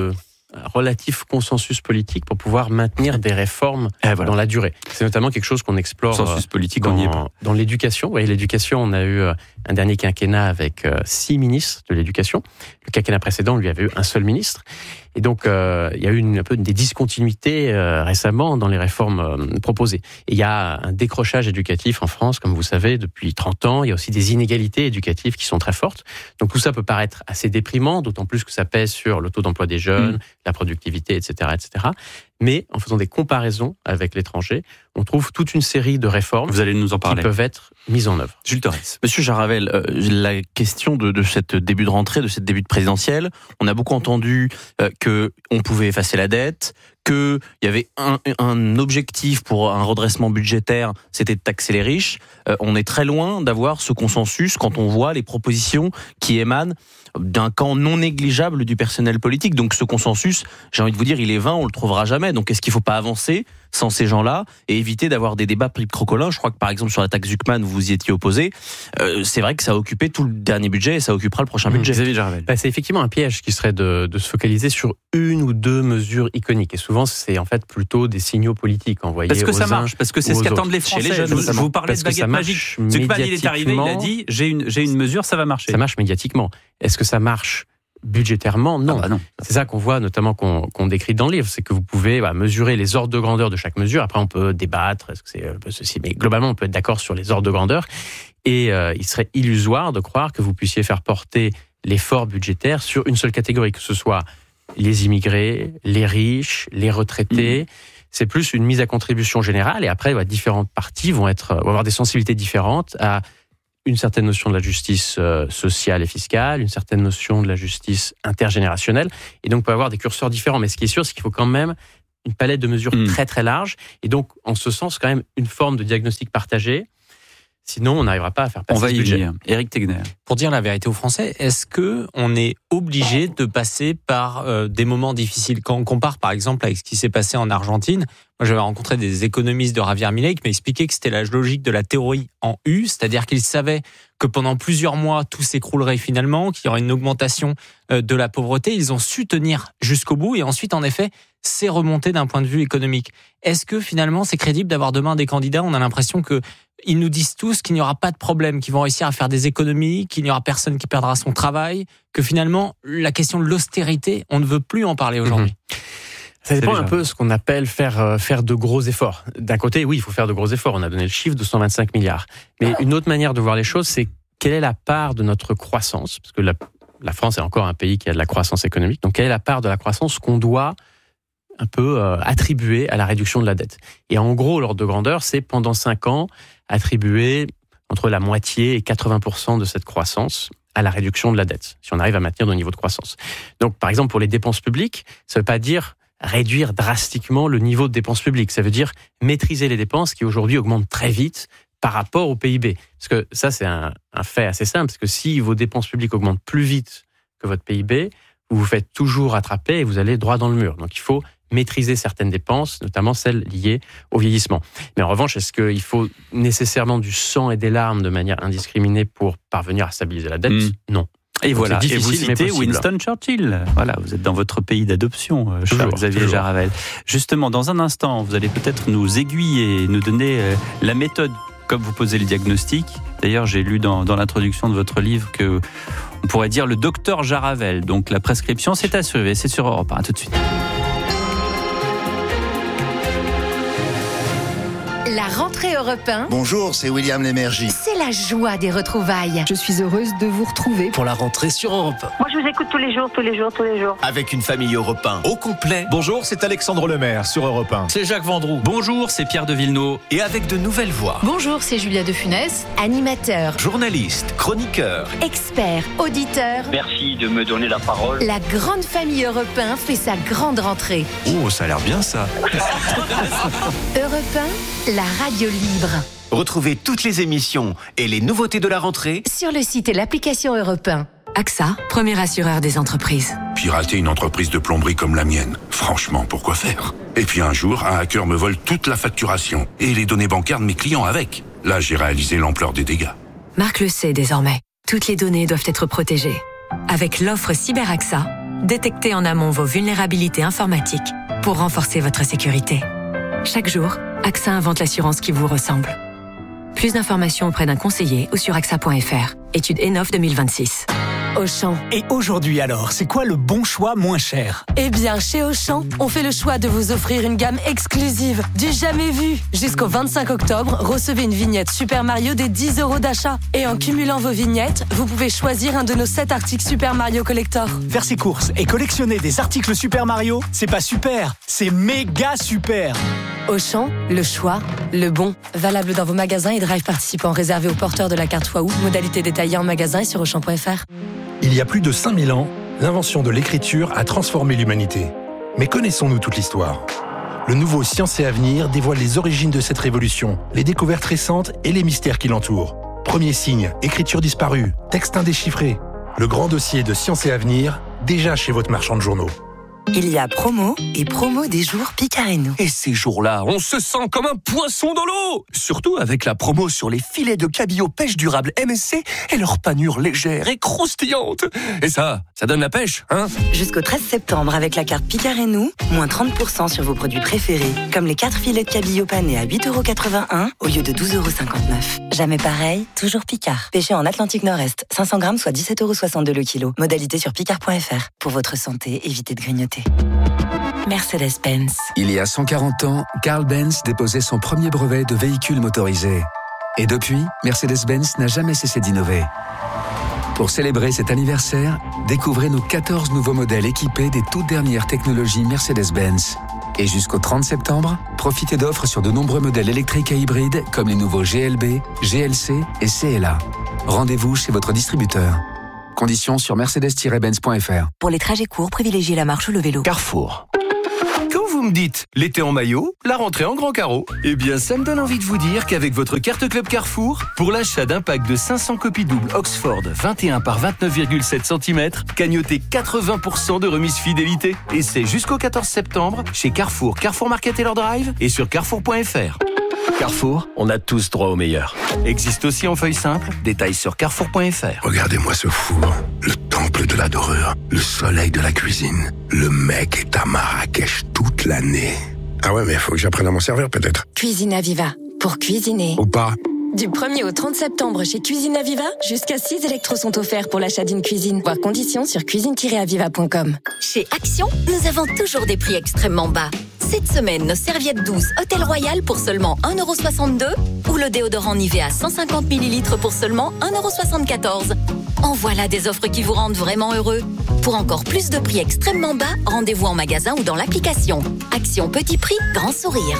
relatif consensus politique pour pouvoir maintenir des réformes voilà. dans la durée. C'est notamment quelque chose qu'on explore consensus politique, dans, on y est pas. dans l'éducation. Oui, l'éducation, on a eu un dernier quinquennat avec six ministres de l'éducation. Le quinquennat précédent, lui, avait eu un seul ministre. Et donc, euh, il y a eu une, un peu des discontinuités euh, récemment dans les réformes euh, proposées. Et il y a un décrochage éducatif en France, comme vous savez, depuis trente ans. Il y a aussi des inégalités éducatives qui sont très fortes. Donc tout ça peut paraître assez déprimant, d'autant plus que ça pèse sur le taux d'emploi des jeunes, mmh. la productivité, et cetera, et cetera. Mais en faisant des comparaisons avec l'étranger, on trouve toute une série de réformes Vous allez nous en parler. qui peuvent être mises en œuvre. Jules Torres. Monsieur Jaravel, euh, la question de, de cette début de rentrée, de cette début de présidentielle, on a beaucoup entendu euh, qu'on pouvait effacer la dette, qu'il y avait un, un objectif pour un redressement budgétaire, c'était de taxer les riches. Euh, on est très loin d'avoir ce consensus quand on voit les propositions qui émanent d'un camp non négligeable du personnel politique. Donc ce consensus, j'ai envie de vous dire, il est vain, on le trouvera jamais. Donc est-ce qu'il ne faut pas avancer sans ces gens-là et éviter d'avoir des débats pris de crocolin? Je crois que par exemple sur la taxe Zuckman, vous y étiez opposé. Euh, c'est vrai que ça a occupé tout le dernier budget et ça occupera le prochain mmh, budget. Xavier Jaravel. Bah, c'est effectivement un piège qui serait de, de se focaliser sur une ou deux mesures iconiques. Et souvent, c'est en fait plutôt des signaux politiques envoyés aux uns. Parce que ça marche, parce que c'est ce qu'attendent les Français. Les jeunes, je, je vous parlais de baguette magique. Zuckman, il est arrivé, il a dit j'ai une, j'ai une mesure, ça va marcher. Ça marche médiatiquement. Est-ce que ça marche budgétairement, non. Ah bah non. C'est ça qu'on voit, notamment qu'on, qu'on décrit dans le livre, c'est que vous pouvez bah, mesurer les ordres de grandeur de chaque mesure. Après, on peut débattre, est-ce que c'est un peu ceci, mais globalement, on peut être d'accord sur les ordres de grandeur. Et euh, il serait illusoire de croire que vous puissiez faire porter l'effort budgétaire sur une seule catégorie, que ce soit les immigrés, les riches, les retraités. Mmh. C'est plus une mise à contribution générale. Et après, bah, différentes parties vont être, vont avoir des sensibilités différentes à une certaine notion de la justice euh, sociale et fiscale, une certaine notion de la justice intergénérationnelle, et donc on peut avoir des curseurs différents. Mais ce qui est sûr, c'est qu'il faut quand même une palette de mesures mmh. très très large, et donc en ce sens, quand même une forme de diagnostic partagé. Sinon, on n'arrivera pas à faire passer on va ce y budget. venir. Éric Tegner. Pour dire la vérité aux Français, est-ce que on est obligé de passer par euh, des moments difficiles? Quand on compare, par exemple, avec ce qui s'est passé en Argentine, moi, j'avais rencontré des économistes de Javier Milei qui m'expliquaient que c'était la logique de la théorie en U, c'est-à-dire qu'ils savaient que pendant plusieurs mois, tout s'écroulerait finalement, qu'il y aurait une augmentation euh, de la pauvreté. Ils ont su tenir jusqu'au bout et ensuite, en effet, c'est remonté d'un point de vue économique. Est-ce que finalement, c'est crédible d'avoir demain des candidats? On a l'impression que ils nous disent tous qu'il n'y aura pas de problème, qu'ils vont réussir à faire des économies, qu'il n'y aura personne qui perdra son travail, que finalement, la question de l'austérité, on ne veut plus en parler aujourd'hui. Mmh. Ça dépend un peu de ce qu'on appelle faire, euh, faire de gros efforts. D'un côté, oui, il faut faire de gros efforts. On a donné le chiffre de cent vingt-cinq milliards. Mais une autre manière de voir les choses, c'est quelle est la part de notre croissance? Parce que la, la France est encore un pays qui a de la croissance économique. Donc, quelle est la part de la croissance qu'on doit un peu euh, attribuer à la réduction de la dette? Et en gros, l'ordre de grandeur, c'est pendant cinq ans, attribuer entre la moitié et quatre-vingts pour cent de cette croissance à la réduction de la dette, si on arrive à maintenir nos niveaux de croissance. Donc, par exemple, pour les dépenses publiques, ça ne veut pas dire réduire drastiquement le niveau de dépenses publiques. Ça veut dire maîtriser les dépenses qui aujourd'hui augmentent très vite par rapport au P I B. Parce que ça, c'est un, un fait assez simple, parce que si vos dépenses publiques augmentent plus vite que votre P I B, vous vous faites toujours rattraper et vous allez droit dans le mur. Donc, il faut maîtriser certaines dépenses, notamment celles liées au vieillissement. Mais en revanche, est-ce qu'il faut nécessairement du sang et des larmes de manière indiscriminée pour parvenir à stabiliser la dette? mmh. Non. Et donc voilà, et vous citez Winston Churchill. Voilà, vous êtes dans votre pays d'adoption, cher Xavier Jaravel. Justement, dans un instant, vous allez peut-être nous aiguiller, nous donner la méthode, comme vous posez le diagnostic. D'ailleurs, j'ai lu dans, dans l'introduction de votre livre que on pourrait dire le docteur Jaravel. Donc la prescription, c'est à suivre. C'est sur Europe un. À tout de suite. La rentrée Europe un. Bonjour, c'est William Lémergie. C'est la joie des retrouvailles. Je suis heureuse de vous retrouver pour la rentrée sur Europe un. Moi, je vous écoute tous les jours, tous les jours, tous les jours. Avec une famille Europe un au complet. Bonjour, c'est Alexandre Lemaire sur Europe un. C'est Jacques Vendroux. Bonjour, c'est Pierre de Villeneuve. Et avec de nouvelles voix. Bonjour, c'est Julia de Funès. Animateur, journaliste, chroniqueur, expert, auditeur. Merci de me donner la parole. La grande famille Europe un fait sa grande rentrée. Oh, ça a l'air bien ça. Europe un, la radio libre. Retrouvez toutes les émissions et les nouveautés de la rentrée sur le site et l'application Europe un. A X A, premier assureur des entreprises. Pirater une entreprise de plomberie comme la mienne, franchement, pourquoi faire? Et puis un jour, un hacker me vole toute la facturation et les données bancaires de mes clients avec. Là, j'ai réalisé l'ampleur des dégâts. Marc le sait désormais. Toutes les données doivent être protégées. Avec l'offre Cyber A X A, détectez en amont vos vulnérabilités informatiques pour renforcer votre sécurité. Chaque jour, A X A invente l'assurance qui vous ressemble. Plus d'informations auprès d'un conseiller ou sur A X A point F R. Étude E N O F deux mille vingt-six. Auchan. Et aujourd'hui alors, c'est quoi le bon choix moins cher ? Eh bien, chez Auchan, on fait le choix de vous offrir une gamme exclusive, du jamais vu. Jusqu'au vingt-cinq octobre, recevez une vignette Super Mario des dix euros d'achat. Et en cumulant vos vignettes, vous pouvez choisir un de nos sept articles Super Mario Collector. Faire ses courses et collectionner des articles Super Mario, c'est pas super, c'est méga super. Auchan, le choix, le bon. Valable dans vos magasins et drive participants réservés aux porteurs de la carte Waouh. Modalité détaillée en magasin et sur auchan point F R. Il y a plus de cinq mille ans, l'invention de l'écriture a transformé l'humanité. Mais connaissons-nous toute l'histoire ? Le nouveau Science et Avenir dévoile les origines de cette révolution, les découvertes récentes et les mystères qui l'entourent. Premier signe, écriture disparue, texte indéchiffré. Le grand dossier de Science et Avenir, déjà chez votre marchand de journaux. Il y a promo et promo des jours Picareno. Et ces jours-là, on se sent comme un poisson dans l'eau. Surtout avec la promo sur les filets de cabillaud pêche durable M S C et leur panure légère et croustillante. Et ça, ça donne la pêche, hein ? Jusqu'au treize septembre, avec la carte Picareno, moins trente pour cent sur vos produits préférés, comme les quatre filets de cabillaud panés à huit euros quatre-vingt-un au lieu de douze euros cinquante-neuf. Jamais pareil, toujours Picard. Pêché en Atlantique Nord-Est, cinq cents grammes, soit dix-sept euros soixante-deux le kilo. Modalité sur picard point F R. Pour votre santé, évitez de grignoter. Mercedes-Benz. Il y a cent quarante ans, Carl Benz déposait son premier brevet de véhicule motorisé. Et depuis, Mercedes-Benz n'a jamais cessé d'innover. Pour célébrer cet anniversaire, découvrez nos quatorze nouveaux modèles équipés des toutes dernières technologies Mercedes-Benz. Et jusqu'au trente septembre, profitez d'offres sur de nombreux modèles électriques et hybrides comme les nouveaux G L B, G L C et C L A. Rendez-vous chez votre distributeur. Conditions sur mercedes tiret benz point F R. Pour les trajets courts, privilégiez la marche ou le vélo. Carrefour. Quand vous me dites l'été en maillot, la rentrée en grand carreau, eh bien ça me donne envie de vous dire qu'avec votre carte Club Carrefour, pour l'achat d'un pack de cinq cents copies doubles Oxford vingt et un par vingt-neuf virgule sept centimètres, cagnotez quatre-vingts pour cent de remise fidélité. Et c'est jusqu'au quatorze septembre chez Carrefour, Carrefour Market et leur drive et sur carrefour point F R. Carrefour, on a tous droit au meilleur. Existe aussi en feuille simple, détails sur carrefour point F R. Regardez-moi ce four, le temple de la dorure, le soleil de la cuisine. Le mec est à Marrakech toute l'année. Ah ouais, mais il faut que j'apprenne à m'en servir peut-être. Cuisine Aviva, pour cuisiner. Ou pas. Du premier au trente septembre chez Cuisine Aviva, jusqu'à six électros sont offerts pour l'achat d'une cuisine. Voir conditions sur cuisine tiret aviva point com. Chez Action, nous avons toujours des prix extrêmement bas. Cette semaine, nos serviettes douces Hôtel Royal pour seulement un euro soixante-deux ou le déodorant Nivea cent cinquante millilitres pour seulement un euro soixante-quatorze. En voilà des offres qui vous rendent vraiment heureux. Pour encore plus de prix extrêmement bas, rendez-vous en magasin ou dans l'application. Action petit prix, grand sourire.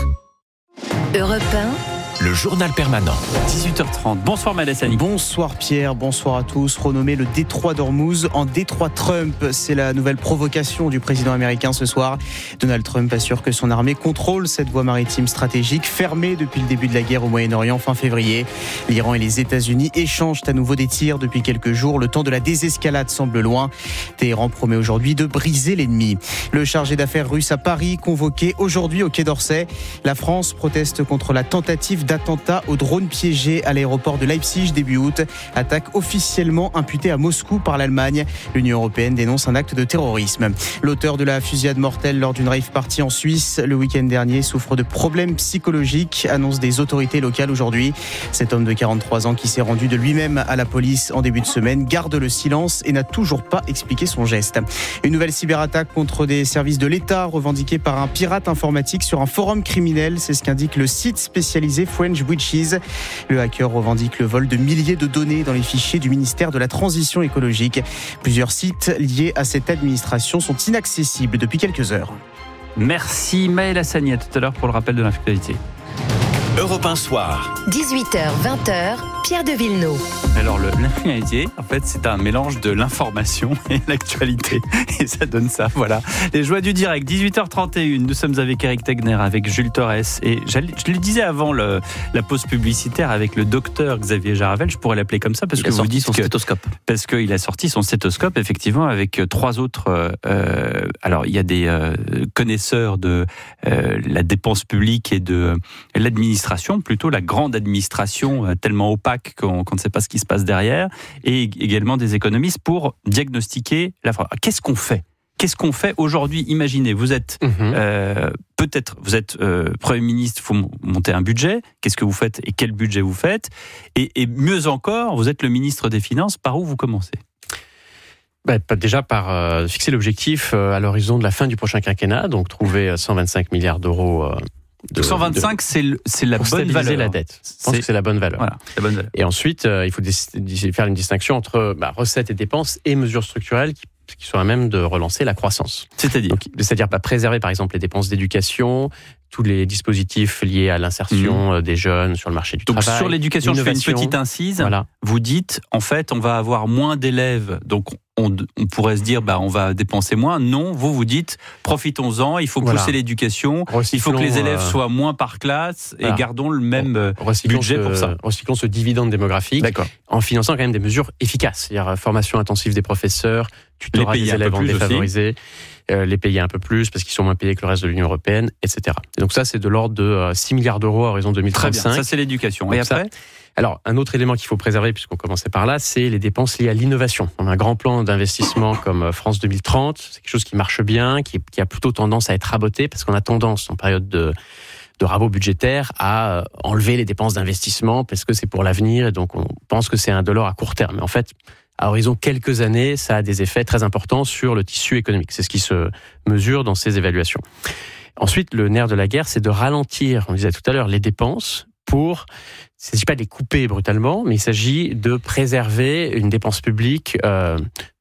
Europe un. Le journal permanent. dix-huit heures trente. Bonsoir Malessani. Bonsoir Pierre, bonsoir à tous. Renommé le détroit d'Ormuz en détroit Trump. C'est la nouvelle provocation du président américain ce soir. Donald Trump assure que son armée contrôle cette voie maritime stratégique fermée depuis le début de la guerre au Moyen-Orient fin février. L'Iran et les États-Unis échangent à nouveau des tirs depuis quelques jours. Le temps de la désescalade semble loin. Téhéran promet aujourd'hui de briser l'ennemi. Le chargé d'affaires russe à Paris, convoqué aujourd'hui au Quai d'Orsay. La France proteste contre la tentative d'attentat au drone piégé à l'aéroport de Leipzig début août. Attaque officiellement imputée à Moscou par l'Allemagne. L'Union européenne dénonce un acte de terrorisme. L'auteur de la fusillade mortelle lors d'une rave party en Suisse le week-end dernier souffre de problèmes psychologiques, annonce des autorités locales aujourd'hui. Cet homme de quarante-trois ans qui s'est rendu de lui-même à la police en début de semaine garde le silence et n'a toujours pas expliqué son geste. Une nouvelle cyberattaque contre des services de l'État revendiquée par un pirate informatique sur un forum criminel. C'est ce qu'indique le site spécialisé French Witches. Le hacker revendique le vol de milliers de données dans les fichiers du ministère de la Transition écologique. Plusieurs sites liés à cette administration sont inaccessibles depuis quelques heures. Merci Maël Hassani, à tout à l'heure pour le rappel de l'actualité. Europe un soir. dix-huit heures vingt heures, Pierre de Villeneuve. Alors le, l'actualité, en fait, c'est un mélange de l'information et l'actualité. Et ça donne ça, voilà. Les joies du direct, dix-huit heures trente et une. Nous sommes avec Eric Tegner, avec Jules Torres. Et je le disais avant le, la pause publicitaire avec le docteur Xavier Jaravel, je pourrais l'appeler comme ça parce il que a vous sorti dites son que, stéthoscope. Parce qu'il a sorti son stéthoscope, effectivement, avec trois autres. Euh, alors, il y a des euh, connaisseurs de euh, la dépense publique et de euh, l'administration, plutôt la grande administration euh, tellement opaque qu'on, qu'on ne sait pas ce qui se passe derrière, et également des économistes pour diagnostiquer la fraude. Qu'est-ce qu'on fait ? qu'est-ce qu'on fait aujourd'hui? Imaginez, vous êtes mmh. euh, peut-être, vous êtes euh, Premier ministre, il faut monter un budget. Qu'est-ce que vous faites et quel budget vous faites? et, et mieux encore, vous êtes le ministre des Finances. Par où vous commencez? Bah, déjà par euh, fixer l'objectif euh, à l'horizon de la fin du prochain quinquennat, donc trouver cent vingt-cinq milliards d'euros. Euh, de, cent vingt-cinq, de, c'est, le, c'est la pour bonne valeur. la dette. Je pense c'est, que c'est la bonne valeur. Voilà, la bonne valeur. Et ensuite, euh, il faut dé- faire une distinction entre bah, recettes et dépenses et mesures structurelles qui, qui sont à même de relancer la croissance. C'est-à-dire donc, C'est-à-dire bah, préserver par exemple les dépenses d'éducation, tous les dispositifs liés à l'insertion mmh. des jeunes sur le marché du donc, travail. Donc sur l'éducation, je fais une petite incise. Voilà. Vous dites, en fait, on va avoir moins d'élèves, donc on, on pourrait se dire, bah, on va dépenser moins. Non, vous vous dites, profitons-en, il faut pousser voilà. l'éducation, Recyclons, il faut que les élèves euh... soient moins par classe et voilà. gardons le même Recyclons budget ce, pour ça. Recyclons ce dividende démographique D'accord. en finançant quand même des mesures efficaces, c'est-à-dire formation intensive des professeurs, tutorat des élèves en défavorisés, euh, les payer un peu plus parce qu'ils sont moins payés que le reste de l'Union européenne, et cetera. Et donc ça, c'est de l'ordre de euh, six milliards d'euros à horizon deux mille trente-cinq. Très bien, ça c'est l'éducation. Donc et après ça, alors, un autre élément qu'il faut préserver, puisqu'on commençait par là, c'est les dépenses liées à l'innovation. On a un grand plan d'investissement comme France deux mille trente, c'est quelque chose qui marche bien, qui, qui a plutôt tendance à être raboté, parce qu'on a tendance, en période de, de rabot budgétaire, à enlever les dépenses d'investissement, parce que c'est pour l'avenir, et donc on pense que c'est un dollar à court terme. Mais en fait, à horizon quelques années, ça a des effets très importants sur le tissu économique. C'est ce qui se mesure dans ces évaluations. Ensuite, le nerf de la guerre, c'est de ralentir, on disait tout à l'heure, les dépenses pour... Il ne s'agit pas de les couper brutalement, mais il s'agit de préserver une dépense publique euh,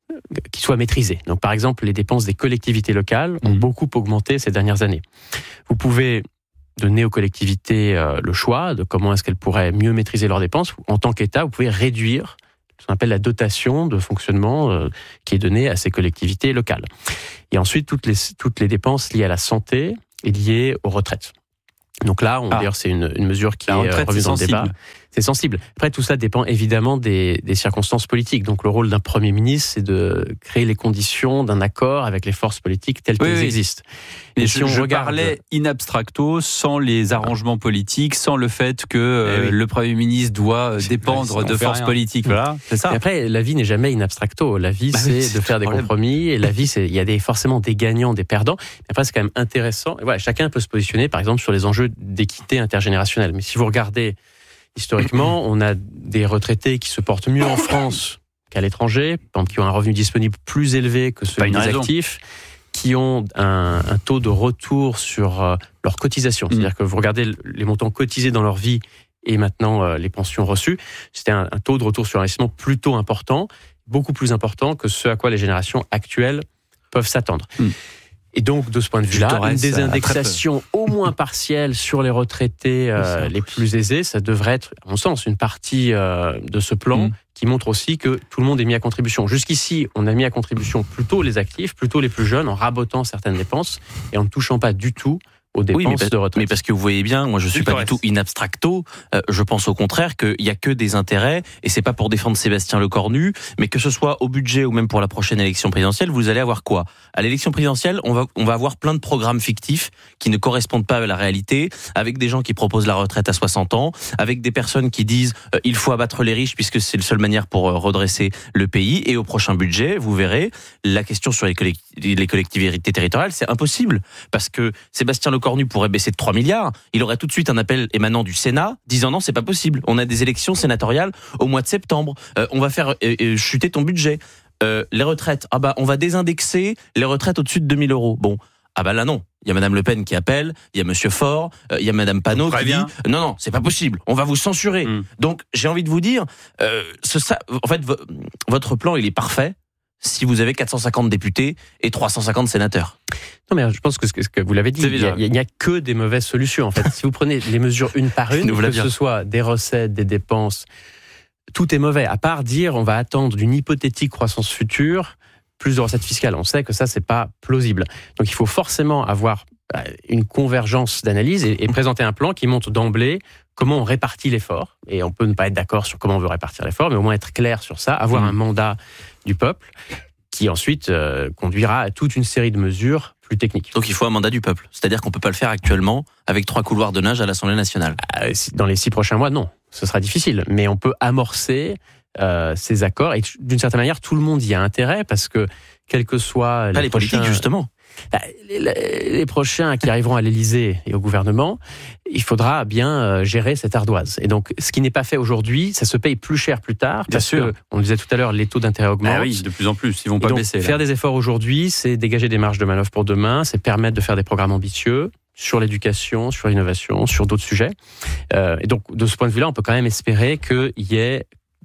qui soit maîtrisée. Donc, par exemple, les dépenses des collectivités locales ont mmh. beaucoup augmenté ces dernières années. Vous pouvez donner aux collectivités euh, le choix de comment est-ce qu'elles pourraient mieux maîtriser leurs dépenses. En tant qu'État, vous pouvez réduire ce qu'on appelle la dotation de fonctionnement euh, qui est donnée à ces collectivités locales. Et ensuite, toutes les, toutes les dépenses liées à la santé et liées aux retraites. Donc là, on, ah. d'ailleurs, c'est une, une mesure qui la est retraite, revue dans le débat. C'est sensible. Après, tout ça dépend évidemment des, des circonstances politiques. Donc, le rôle d'un Premier ministre, c'est de créer les conditions d'un accord avec les forces politiques telles oui, qu'elles oui. existent. Mais si je, on je regarde... parlais in abstracto, sans les arrangements politiques, sans le fait que euh, oui. le Premier ministre doit dépendre de forces rien. politiques. Voilà, c'est ça. Et après, la vie n'est jamais in abstracto. La vie, bah c'est, oui, c'est de faire des problème. compromis. Et la vie, c'est il y a des, forcément des gagnants, des perdants. Mais après, c'est quand même intéressant. Et voilà, chacun peut se positionner, par exemple, sur les enjeux d'équité intergénérationnelle. Mais si vous regardez historiquement, on a des retraités qui se portent mieux en France qu'à l'étranger, par exemple, qui ont un revenu disponible plus élevé que ceux des raison. actifs, qui ont un, un taux de retour sur euh, leurs cotisations. Mmh. C'est-à-dire que vous regardez les montants cotisés dans leur vie et maintenant euh, les pensions reçues, c'était un, un taux de retour sur investissement plutôt important, beaucoup plus important que ce à quoi les générations actuelles peuvent s'attendre. Mmh. Et donc, de ce point de vue-là, une désindexation au moins partielle sur les retraités euh, les plus aisés, ça devrait être, à mon sens, une partie euh, de ce plan mmh. qui montre aussi que tout le monde est mis à contribution. Jusqu'ici, on a mis à contribution plutôt les actifs, plutôt les plus jeunes, en rabotant certaines dépenses et en ne touchant pas du tout aux dépenses oui, mais parce, de retraite. Mais parce que vous voyez bien, moi je suis pas du tout in abstracto, euh, je pense au contraire qu'il y a que des intérêts, et c'est pas pour défendre Sébastien Lecornu, mais que ce soit au budget ou même pour la prochaine élection présidentielle, vous allez avoir quoi? À l'élection présidentielle, on va, on va avoir plein de programmes fictifs qui ne correspondent pas à la réalité, avec des gens qui proposent la retraite à soixante ans, avec des personnes qui disent euh, il faut abattre les riches puisque c'est la seule manière pour euh, redresser le pays, et au prochain budget, vous verrez, la question sur les, collect- les collectivités territoriales, c'est impossible, parce que Sébastien Lecornu Cornu pourrait baisser de trois milliards, il aurait tout de suite un appel émanant du Sénat disant non, c'est pas possible. On a des élections sénatoriales au mois de septembre. Euh, on va faire euh, euh, chuter ton budget. Euh, les retraites, ah bah on va désindexer les retraites au-dessus de deux mille euros. Bon, ah bah là non. Il y a Madame Le Pen qui appelle, il y a Monsieur Faure, euh, il y a Madame Panot qui dit non non, c'est pas possible. On va vous censurer. Mmh. Donc j'ai envie de vous dire, euh, ce, ça, en fait, v- votre plan il est parfait si vous avez quatre cent cinquante députés et trois cent cinquante sénateurs. Non, mais je pense que ce que vous l'avez dit, il n'y a, a que des mauvaises solutions, en fait. Si vous prenez les mesures une par une, que ce soit des recettes, des dépenses, tout est mauvais, à part dire on va attendre d'une hypothétique croissance future plus de recettes fiscales. On sait que ça, c'est pas plausible. Donc, il faut forcément avoir une convergence d'analyse et, et présenter un plan qui montre d'emblée comment on répartit l'effort. Et on peut ne pas être d'accord sur comment on veut répartir l'effort, mais au moins être clair sur ça, avoir mmh. un mandat du peuple qui ensuite euh, conduira à toute une série de mesures plus techniques. Donc il faut un mandat du peuple. C'est-à-dire qu'on ne peut pas le faire actuellement avec trois couloirs de nage à l'Assemblée nationale. Dans les six prochains mois, non. Ce sera difficile. Mais on peut amorcer euh, ces accords. Et d'une certaine manière, tout le monde y a intérêt parce que, quel que soit pas les, les politiques justement. Les, les, les prochains qui arriveront à l'Élysée et au gouvernement, il faudra bien gérer cette ardoise. Et donc, ce qui n'est pas fait aujourd'hui, ça se paye plus cher plus tard. Bien parce sûr. que, on le disait tout à l'heure, les taux d'intérêt augmentent. Ah oui, de plus en plus, ils vont pas donc, baisser. Là. Faire des efforts aujourd'hui, c'est dégager des marges de manœuvre pour demain, c'est permettre de faire des programmes ambitieux sur l'éducation, sur l'innovation, sur d'autres sujets. Euh, et donc, de ce point de vue-là, on peut quand même espérer qu'il y ait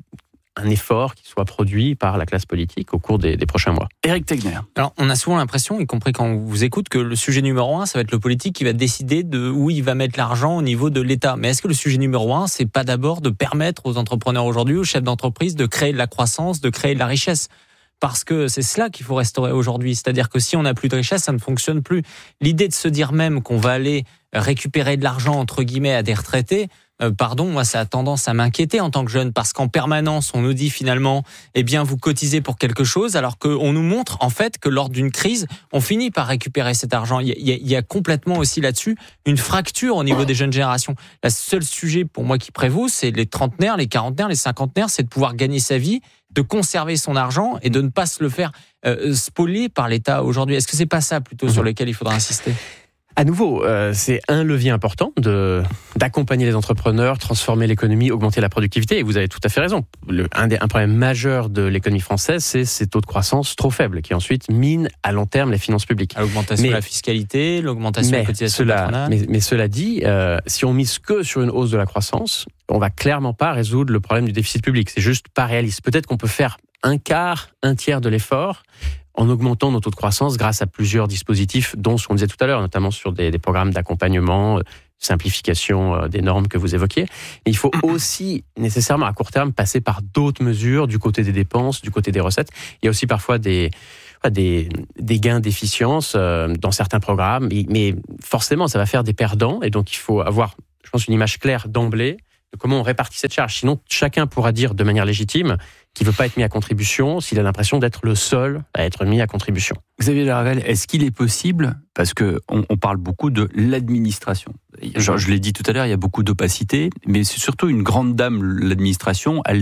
un effort qui soit produit par la classe politique au cours des, des prochains mois. Éric Tegner. Alors, on a souvent l'impression, y compris quand on vous écoute, que le sujet numéro un, ça va être le politique qui va décider de où il va mettre l'argent au niveau de l'État. Mais est-ce que le sujet numéro un, c'est pas d'abord de permettre aux entrepreneurs aujourd'hui, aux chefs d'entreprise, de créer de la croissance, de créer de la richesse ? Parce que c'est cela qu'il faut restaurer aujourd'hui. C'est-à-dire que si on n'a plus de richesse, ça ne fonctionne plus. L'idée de se dire même qu'on va aller récupérer de l'argent, entre guillemets, à des retraités, Euh, pardon, moi ça a tendance à m'inquiéter en tant que jeune parce qu'en permanence on nous dit finalement eh bien vous cotisez pour quelque chose alors qu'on nous montre en fait que lors d'une crise on finit par récupérer cet argent. Il y a, il y a complètement aussi là-dessus une fracture au niveau des jeunes générations. Le seul sujet pour moi qui prévaut c'est les trentenaires, les quarantenaires, les cinquantenaires, c'est de pouvoir gagner sa vie, de conserver son argent et de ne pas se le faire euh, spolier par l'État aujourd'hui. Est-ce que c'est pas ça plutôt sur lequel il faudra insister ? À nouveau, euh, c'est un levier important de d'accompagner les entrepreneurs, transformer l'économie, augmenter la productivité. Et vous avez tout à fait raison. Le, un, des, un problème majeur de l'économie française, c'est ces taux de croissance trop faibles qui ensuite minent à long terme les finances publiques. L'augmentation de la fiscalité, l'augmentation de la cotisation patronale. Mais, mais cela dit, euh, si on mise que sur une hausse de la croissance, on va clairement pas résoudre le problème du déficit public. C'est juste pas réaliste. Peut-être qu'on peut faire un quart, un tiers de l'effort en augmentant nos taux de croissance grâce à plusieurs dispositifs, dont ce qu'on disait tout à l'heure, notamment sur des, des programmes d'accompagnement, euh, simplification euh, des normes que vous évoquiez. Mais il faut aussi, nécessairement à court terme, passer par d'autres mesures du côté des dépenses, du côté des recettes. Il y a aussi parfois des, des, des gains d'efficience euh, dans certains programmes, mais, mais forcément, ça va faire des perdants. Et donc, il faut avoir, je pense, une image claire d'emblée de comment on répartit cette charge. Sinon, chacun pourra dire de manière légitime qu'il ne veut pas être mis à contribution s'il a l'impression d'être le seul à être mis à contribution. Xavier Laravel, est-ce qu'il est possible, parce qu'on on parle beaucoup de l'administration, genre, je l'ai dit tout à l'heure, il y a beaucoup d'opacité, mais c'est surtout une grande dame, l'administration, elle